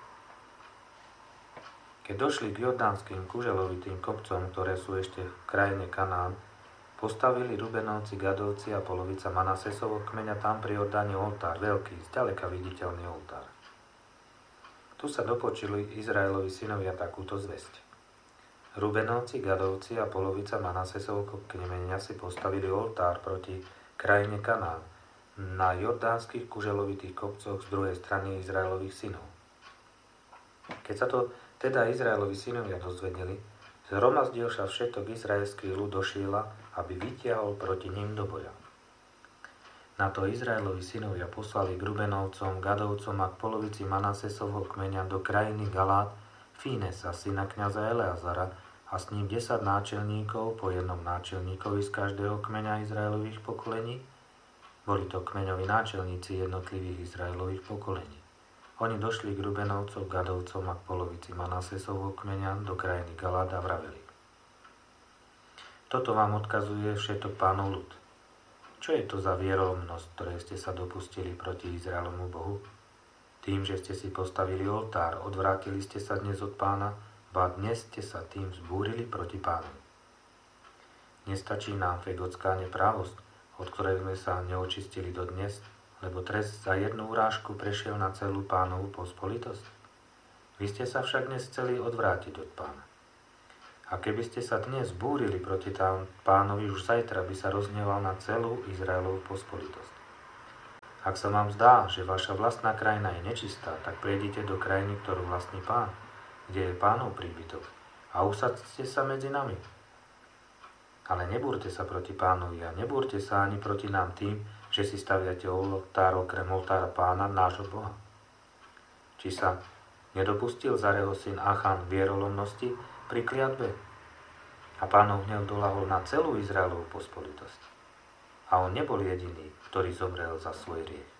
Keď došli k jordánskym kuželovitým kopcom, ktoré sú ešte v krajine Kanán, postavili Rubenovci, Gadovci a polovica Manasesovho kmeňa tam pri Jordáne oltár, veľký, zďaleka viditeľný oltár. Tu sa dopočuli Izraelovi synovia takúto zvesť. Rubenovci, Gadovci a polovica Manasesovho kmeňa si postavili oltár proti krajine Kanán na jordánskych kuželovitých kopcoch z druhej strany Izraelových synov. Keď sa to teda Izraelovi synovia dozvedeli, zhromaždil sa všetok izraelský ľud do Šíla, aby vytiahol proti ním do boja. Na to Izraelovi synovia poslali k Rubenovcom, Gadovcom a k polovici Manasesovho kmeňa do krajiny Galát Fínesa, syna kňaza Eleazara, a s ním 10 náčelníkov, po jednom náčelníkovi z každého kmeňa Izraelových pokolení. Boli to kmeňoví náčelníci jednotlivých Izraelových pokolení. Oni došli k Rubenovcom, Gadovcom a k polovici Manasesovho kmeňa do krajiny Galát a vraveli: Toto vám odkazuje všetok Pánov ľud. Čo je to za vierolomnosť, ktorej ste sa dopustili proti Izraelovmu Bohu? Tým, že ste si postavili oltár, odvrátili ste sa dnes od Pána, ba dnes ste sa tým zbúrili proti Pánovi. Nestačí nám fegotská neprávosť, od ktorej sme sa neočistili dodnes, lebo trest za jednu urážku prešiel na celú Pánovu pospolitosť? Vy ste sa však dnes chceli odvrátiť od Pána. A keby ste sa dnes búrili proti Pánovi, už zajtra by sa rozhneval na celú Izraelovú pospolitosť. Ak sa vám zdá, že vaša vlastná krajina je nečistá, tak prejdite do krajiny, ktorú vlastní Pán, kde je Pánov príbytok, a usadzte sa medzi nami. Ale nebúrte sa proti Pánovi a nebúrte sa ani proti nám tým, že si staviate oltár okrem oltára Pána, nášho Boha. Či sa nedopustil Zareho syn Achan vierolomnosti pri kliatbe? A Pánov hnev dolahol na celú Izraelovú pospolitosť. A on nebol jediný, ktorý zomrel za svoj hriech.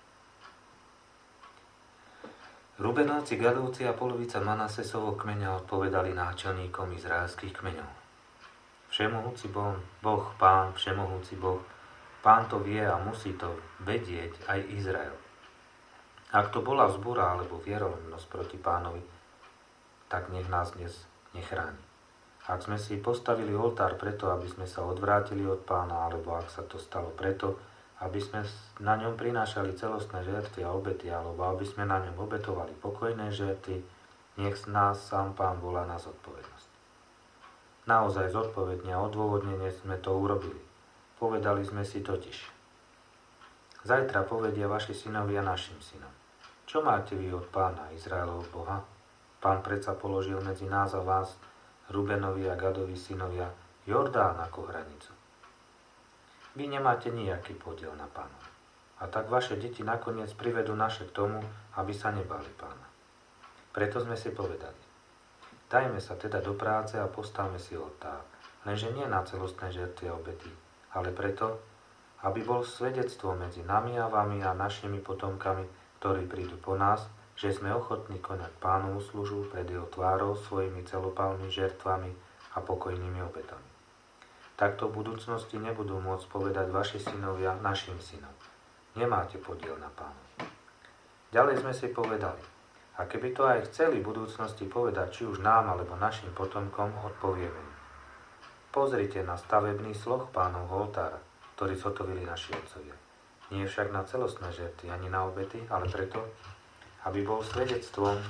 Rubenovci, Gadovci a polovica Manasesovho kmeňa odpovedali náčelníkom izraelských kmeňov. Všemohúci Boh, Pán, všemohúci Boh, Pán to vie a musí to vedieť aj Izrael. Ak to bola vzbúra alebo vierolomnosť proti Pánovi, tak nech nás dnes nechráni. Ak sme si postavili oltár preto, aby sme sa odvrátili od Pána, alebo ak sa to stalo preto, aby sme na ňom prinášali celostné žertvy a obety, alebo aby sme na ňom obetovali pokojné žertvy, nech nás sám Pán volá na zodpovednosť. Naozaj zodpovedne a odôvodnene sme to urobili. Povedali sme si totiž: zajtra povedia vaši synovia našim synom: čo máte vy od Pána, Izraelov Boha? Pán predsa položil medzi nás a vás, Rubenovi a Gadovi synovia, Jordán ako hranicu. Vy nemáte nejaký podiel na Pánovi. A tak vaše deti nakoniec privedú naše k tomu, aby sa nebali Pána. Preto sme si povedali: dajme sa teda do práce a postavme si oltár, lenže nie na celostné žertvy a obety, ale preto, aby bol svedectvo medzi nami a vami a našimi potomkami, ktorí prídu po nás, že sme ochotní konať Pánovu službu pred jeho tvárou svojimi celopálnymi žertvami a pokojnými obetami. Takto v budúcnosti nebudú môcť povedať vaši synovia našim synom: nemáte podiel na Pánovi. Ďalej sme si povedali: a keby to aj chceli v budúcnosti povedať či už nám alebo našim potomkom, odpovieme im: pozrite na stavebný sloh Pánovho oltára, ktorý zhotovili naši otcovia. Nie však na celostné žertvy ani na obety, ale preto, aby bol svedectvom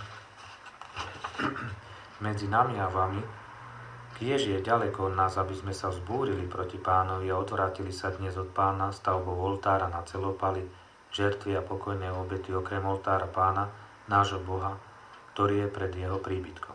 medzi nami a vami, kiež je ďaleko od nás, aby sme sa vzbúrili proti Pánovi a odvrátili sa dnes od Pána stavbou oltára na celopali, žertvy a pokojné obety okrem oltára Pána, nášho Boha, ktorý je pred jeho príbytkom.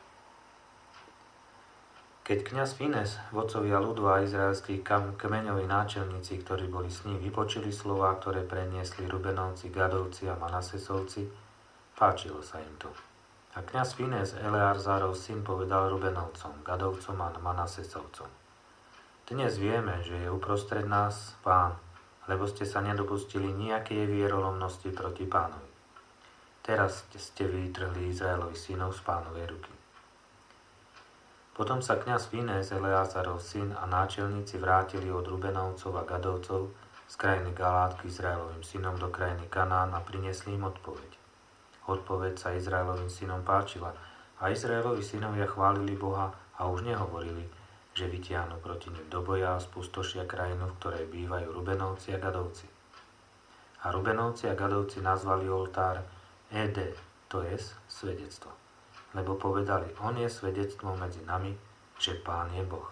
Keď kňaz Fines, vodcovia ľudu a izraelskí kmeňoví náčelníci, ktorí boli s ním, vypočuli slová, ktoré preniesli Rubenovci, Gadovci a Manasesovci, páčilo sa im to. A kňaz Fines, Eleazárov syn, povedal Rubenovcom, Gadovcom a Manasesovcom: dnes vieme, že je uprostred nás Pán, lebo ste sa nedopustili nejakej vierolomnosti proti Pánovi. Teraz ste vytrhli Izraelovi synov z Pánovej ruky. Potom sa kňaz Fines, Eleazárov syn a náčelníci vrátili od Rubenovcov a Gadovcov z krajiny Galát k Izraelovým synom do krajiny Kanán a priniesli im odpoveď. Odpoveď sa Izraelovým synom páčila a Izraelovi synovia chválili Boha a už nehovorili, že vytiahnu proti nim do boja a spustošia krajinu, v ktorej bývajú Rubenovci a Gadovci. A Rubenovci a Gadovci nazvali oltár Ede, to je svedectvo. Lebo povedali: on je svedectvom medzi nami, že Pán je Boh.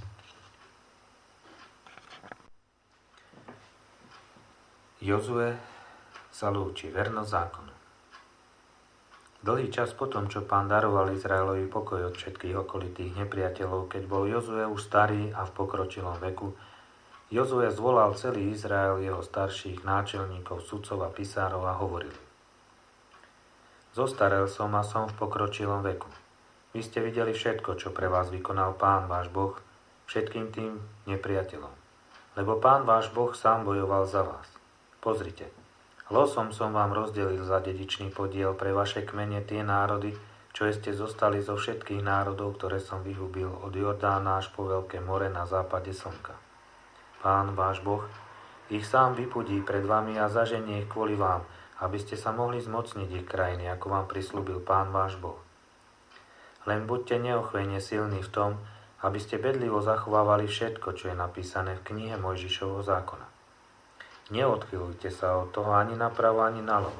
Jozue sa lúči, vernosť zákonu. Dlhý čas potom, čo Pán daroval Izraelovi pokoj od všetkých okolitých nepriateľov, keď bol Jozue už starý a v pokročilom veku, Jozue zvolal celý Izrael, jeho starších náčelníkov, sudcov a pisárov a hovoril: zostarel som a som v pokročilom veku. Vy ste videli všetko, čo pre vás vykonal Pán váš Boh všetkým tým nepriateľom. Lebo Pán váš Boh sám bojoval za vás. Pozrite, losom som vám rozdelil za dedičný podiel pre vaše kmene tie národy, čo ste zostali zo všetkých národov, ktoré som vyhubil od Jordána až po Veľké more na západe slnka. Pán váš Boh ich sám vypudí pred vami a zaženie ich kvôli vám, aby ste sa mohli zmocniť ich krajiny, ako vám prislúbil Pán váš Boh. Len buďte neochvejne silní v tom, aby ste bedlivo zachovávali všetko, čo je napísané v knihe Mojžišovho zákona. Neodchylujte sa od toho ani napravo, ani naľavo,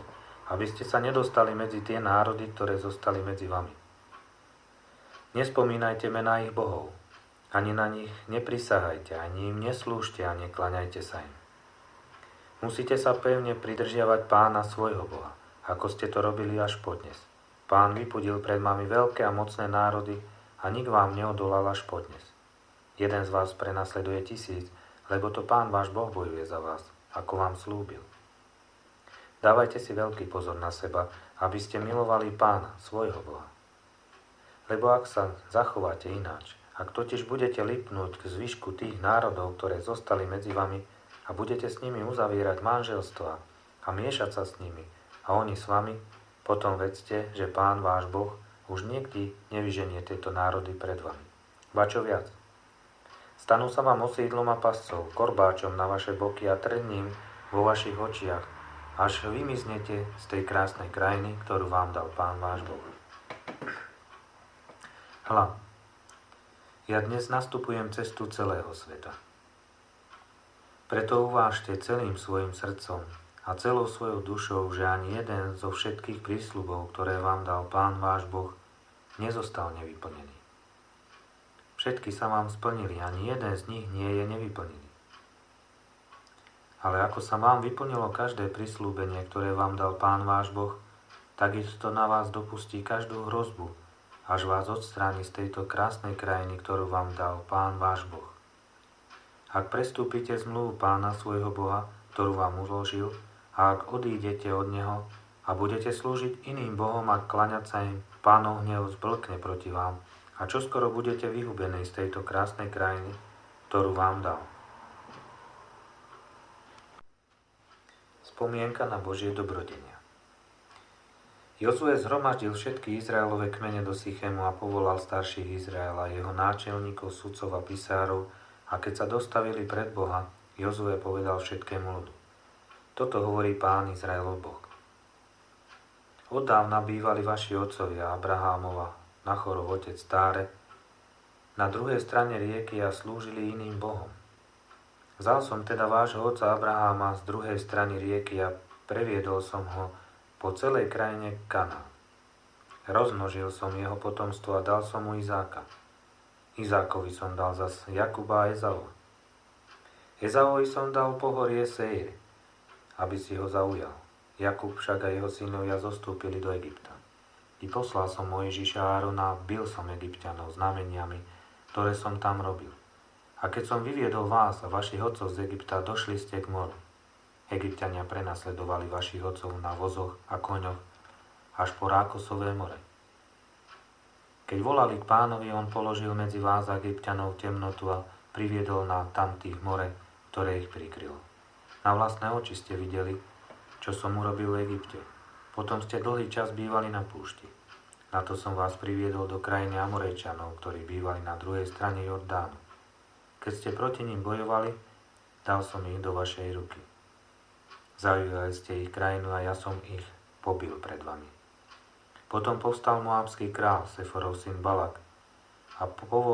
aby ste sa nedostali medzi tie národy, ktoré zostali medzi vami. Nespomínajte mená ich bohov, ani na nich neprisahajte, ani im neslúžte a nekláňajte sa im. Musíte sa pevne pridržiavať Pána svojho Boha, ako ste to robili až podnes. Pán vypudil pred vami veľké a mocné národy a nik vám neodolal až podnes. Jeden z vás prenasleduje 1000, lebo to Pán váš Boh bojuje za vás, ako vám slúbil. Dávajte si veľký pozor na seba, aby ste milovali Pána, svojho Boha. Lebo ak sa zachováte ináč, ak totiž budete lipnúť k zvyšku tých národov, ktoré zostali medzi vami, a budete s nimi uzavierať manželstva a miešať sa s nimi a oni s vami, potom vedzte, že Pán váš Boh už nikdy nevyženie tieto národy pred vami. Ba čo viac? Stanú sa vám osídlom a pascov, korbáčom na vaše boky a trním vo vašich očiach, až vymiznete z tej krásnej krajiny, ktorú vám dal Pán váš Boh. Hľa, ja dnes nastupujem cestu celého sveta. Preto uvážte celým svojim srdcom a celou svojou dušou, že ani jeden zo všetkých prísľubov, ktoré vám dal Pán váš Boh, nezostal nevyplnený. Všetky sa vám splnili, ani jeden z nich nie je nevyplnený. Ale ako sa vám vyplnilo každé prisľúbenie, ktoré vám dal Pán váš Boh, takisto na vás dopustí každú hrozbu, až vás odstráni z tejto krásnej krajiny, ktorú vám dal Pán váš Boh. Ak prestúpite zmluvu Pána svojho Boha, ktorú vám uložil, a ak odídete od Neho a budete slúžiť iným bohom a klaňať sa im, Pánov hnev zblkne proti vám a čoskoro budete vyhubení z tejto krásnej krajiny, ktorú vám dal. Spomienka na Božie dobrodenia. Jozue zhromaždil všetky Izraelove kmene do Sychému a povolal starších Izraela, jeho náčelníkov, sudcov a pisárov, a keď sa dostavili pred Boha, Jozue povedal všetkému ľudu: Toto hovorí Pán Izraelov Boh. Oddávna bývali vaši otcovia Abrahámova, Nachorov otec Táre, na druhej strane rieky a slúžili iným bohom. Vzal som teda vášho otca Abraháma z druhej strany rieky a previedol som ho po celej krajine Kanán. Rozmnožil som jeho potomstvo a dal som mu Izáka. Izákovi som dal zas Jakuba a Ezau. Ezauovi som dal pohorie Seir, aby si ho zaujal. Jakub však a jeho synovia zostúpili do Egypta. I poslal som Mojžiša a Árona a bil som Egypťanov znameniami, ktoré som tam robil. A keď som vyviedol vás a vašich otcov z Egypta, došli ste k moru. Egypťania prenasledovali vašich otcov na vozoch a koňoch až po Rákosové more. Keď volali k Pánovi, on položil medzi vás a Egypťanov temnotu a priviedol na tamtých more, ktoré ich prikrylo. Na vlastné oči ste videli, čo som urobil v Egypte. Potom ste dlhý čas bývali na púšti. Na to som vás priviedol do krajiny Amorejčanov, ktorí bývali na druhej strane Jordánu. Keď ste proti ním bojovali, dal som ich do vašej ruky. Zaujali ste ich krajinu a ja som ich pobil pred vami. Potom povstal moábsky král, Seforov syn Balak, a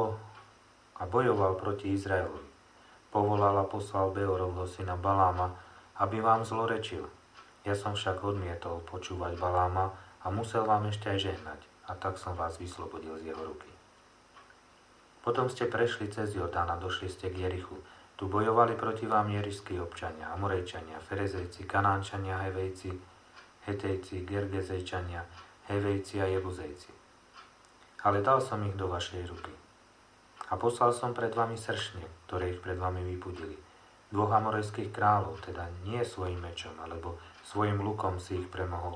bojoval proti Izraelovi. Povolal a poslal Beorovho syna Baláma, aby vám zlorečil. Ja som však odmietol počúvať Baláma a musel vám ešte aj žehnať, a tak som vás vyslobodil z jeho ruky. Potom ste prešli cez Jordán a došli ste k Jerichu. Tu bojovali proti vám jerišskí občania, Amorejčania, Ferezejci, Kanánčania, Hevejci, Hetejci, Gergezejčania, Hevejci a Jebuzejci. Ale dal som ich do vašej ruky. A poslal som pred vami sršne, ktoré ich pred vami vypudili. 2 amorejských kráľov, teda nie svojim mečom, alebo svojim lukom si ich premohol.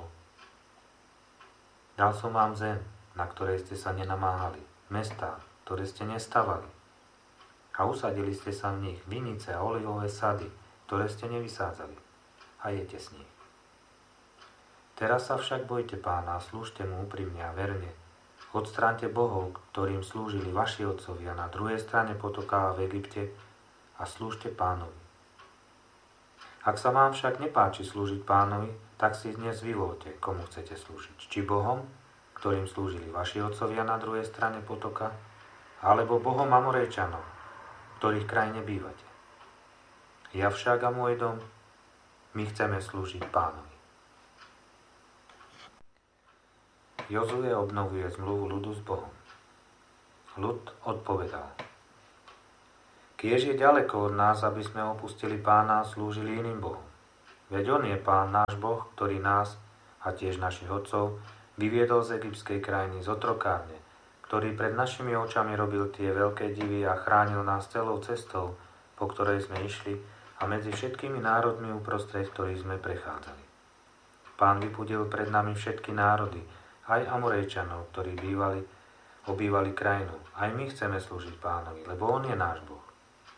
Dal som vám zem, na ktorej ste sa nenamáhali, mestá, ktoré ste nestavali. A usadili ste sa v nich vinice a olivové sady, ktoré ste nevysádzali. A jete z nich. Teraz sa však bojte Pána a slúžte mu úprimne a verne. Odstráňte bohov, ktorým slúžili vaši otcovia na druhej strane potoka v Egypte a slúžte Pánovi. Ak sa vám však nepáči slúžiť Pánovi, tak si dnes vyvoľte, komu chcete slúžiť. Či bohom, ktorým slúžili vaši otcovia na druhej strane potoka, alebo bohom Amorejčanov, ktorých krajine bývate. Ja však a môj dom, my chceme slúžiť Pánovi. Jozue obnovuje zmluvu ľudu s Bohom. Ľud odpovedal: Kiež je ďaleko od nás, aby sme opustili Pána a slúžili iným bohom. Veď on je Pán, náš Boh, ktorý nás a tiež našich otcov vyviedol z egyptskej krajiny, z otrokárne, ktorý pred našimi očami robil tie veľké divy a chránil nás celou cestou, po ktorej sme išli, a medzi všetkými národmi uprostred ktorých sme prechádzali. Pán vypudil pred nami všetky národy, aj Amorejčanov, ktorí obývali krajinu. Aj my chceme slúžiť Pánovi, lebo on je náš Boh.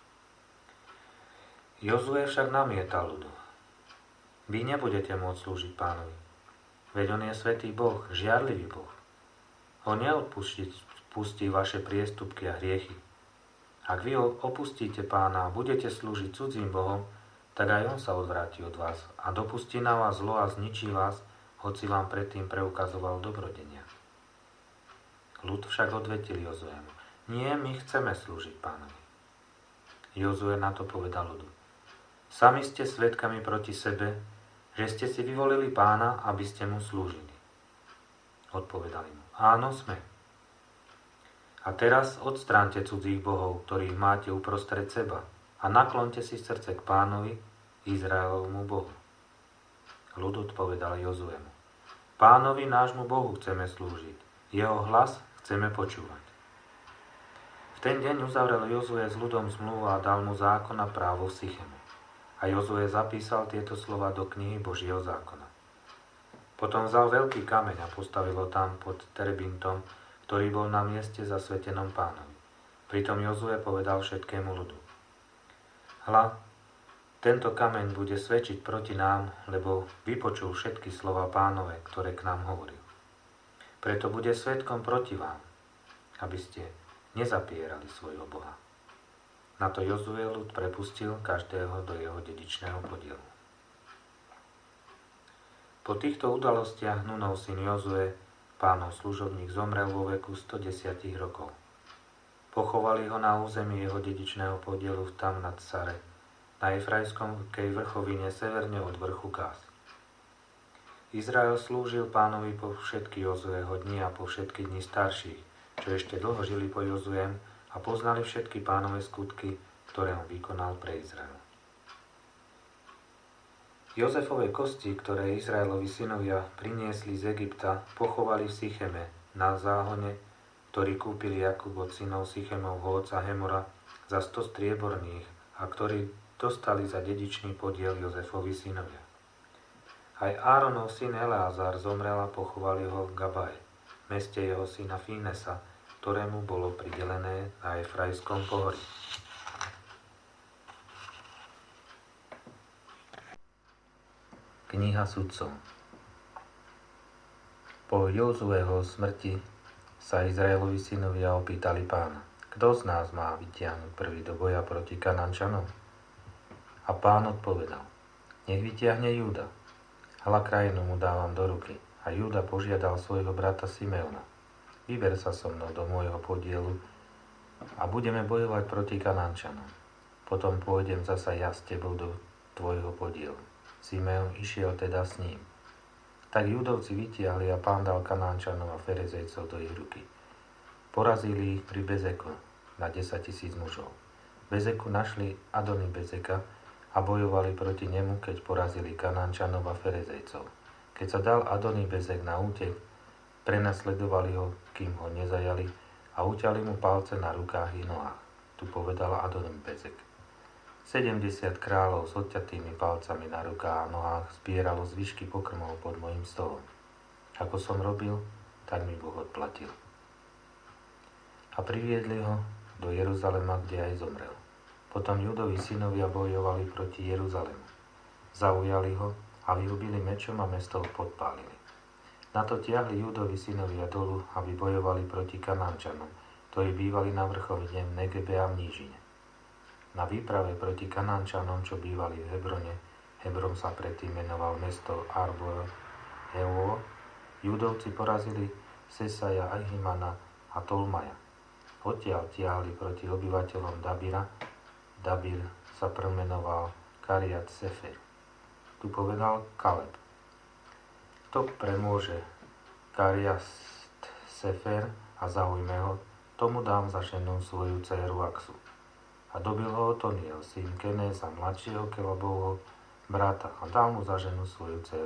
Jozue však namietal ľudu: Vy nebudete môcť slúžiť Pánovi, veď on je svätý Boh, žiarlivý Boh. On neodpustí vaše priestupky a hriechy. Ak vy opustíte Pána a budete slúžiť cudzím bohom, tak aj on sa odvráti od vás a dopustí na vás zlo a zničí vás, hoci vám predtým preukazoval dobrodenia. Ľud však odvetil Jozuemu: Nie, my chceme slúžiť Pánovi. Jozue na to povedal ľudu: Sami ste svedkami proti sebe, že ste si vyvolili Pána, aby ste mu slúžili. Odpovedali mu: Áno, sme. A teraz odstránte cudzích bohov, ktorých máte uprostred seba, a naklonte si srdce k Pánovi, Izraelovmu Bohu. Ľud odpovedal Jozuemu: Pánovi nášmu Bohu chceme slúžiť, jeho hlas chceme počúvať. V ten deň uzavrel Jozue s ľudom zmluvu a dal mu zákon a právo v Sycheme. A Jozue zapísal tieto slova do knihy Božieho zákona. Potom vzal veľký kameň a postavil ho tam pod terebintom, ktorý bol na mieste zasvetenom Pánovi. Pritom Jozue povedal všetkému ľudu: Hľa, tento kameň bude svedčiť proti nám, lebo vypočul všetky slova Pánove, ktoré k nám hovoril. Preto bude svedkom proti vám, aby ste nezapierali svojho Boha. Na to Jozue ľud prepustil každého do jeho dedičného podielu. Po týchto udalostiach Nunov syn Jozue, Pánov služobník, zomrel vo veku 110 rokov. Pochovali ho na území jeho dedičného podielu v Tamnat-Sare, na Efrajskej vrchovine severne od vrchu Kás. Izrael slúžil Pánovi po všetky Jozueho dni a po všetky dni starších, čo ešte dlho žili po Jozuem a poznali všetky Pánove skutky, ktoré on vykonal pre Izrael. Jozefove kosti, ktoré Izraelovi synovia priniesli z Egypta, pochovali v Sycheme, na záhone, ktorý kúpil Jakub od synov Sychemovho otca Hemora za 100 strieborných a ktorý dostali za dedičný podiel Jozefovi synovia. Aj Áronov syn Eleazar zomrel a pochovali ho v Gabae, meste jeho syna Fínesa, ktorému bolo pridelené na Efrajskom pohorí. Kniha sudcov. Po Jozueho smrti sa Izraelovi synovia opýtali Pána: Kto z nás má vytiahnuť prvý do boja proti Kanančanom? A Pán odpovedal: Nech vytiahne Júda. Hľa, krajinu mu dávam do ruky. A Júda požiadal svojho brata Simeona: Vyber sa so mnou do môjho podielu a budeme bojovať proti Kanančanom. Potom pôjdem zasa ja s tebou do tvojho podielu. Simeon išiel teda s ním. Tak Júdovci vytiahli a Pán dal Kanánčanov a Ferezejcov do ich ruky. Porazili ich pri Bezeku na 10 000 mužov. V Bezeku našli Adoni Bezeka a bojovali proti nemu, keď porazili Kanánčanov a Ferezejcov. Keď sa dal Adoni Bezek na útek, prenasledovali ho, kým ho nezajali, a uťali mu palce na rukách i nohách. Tu povedala Adoni Bezek: 70 kráľov s odťatými palcami na rukách a nohách zbieralo zvyšky pokrmov pod mojím stolom. Ako som robil, tak mi Boh odplatil. A priviedli ho do Jeruzalema, kde aj zomrel. Potom Júdovi synovia bojovali proti Jeruzalemu. Zaujali ho a vyhubili mečom a mesto podpálili. Na to tiahli Júdovi synovia dolu, aby bojovali proti Kanánčanom, ktorí bývali na vrchovine v Negebe a v nížine. Na výprave proti Kanánčanom, čo bývali v Hebrone, Hebron sa predtým menoval mesto Arbor Hevo, Júdovci porazili Sesaja, Ahimana a Tolmaja. Odtiaľ tiahli proti obyvateľom Dabira. Dabir sa premenoval Kariat Sefer. Tu povedal Kaleb: Kto premôže Kariast Sefer a zaujme ho, tomu dám za ženu svoju dceru Aksu. A dobil ho Otoniel, syn Keneza, mladšieho Kelebovho brata, a dal mu za ženu svoju dceru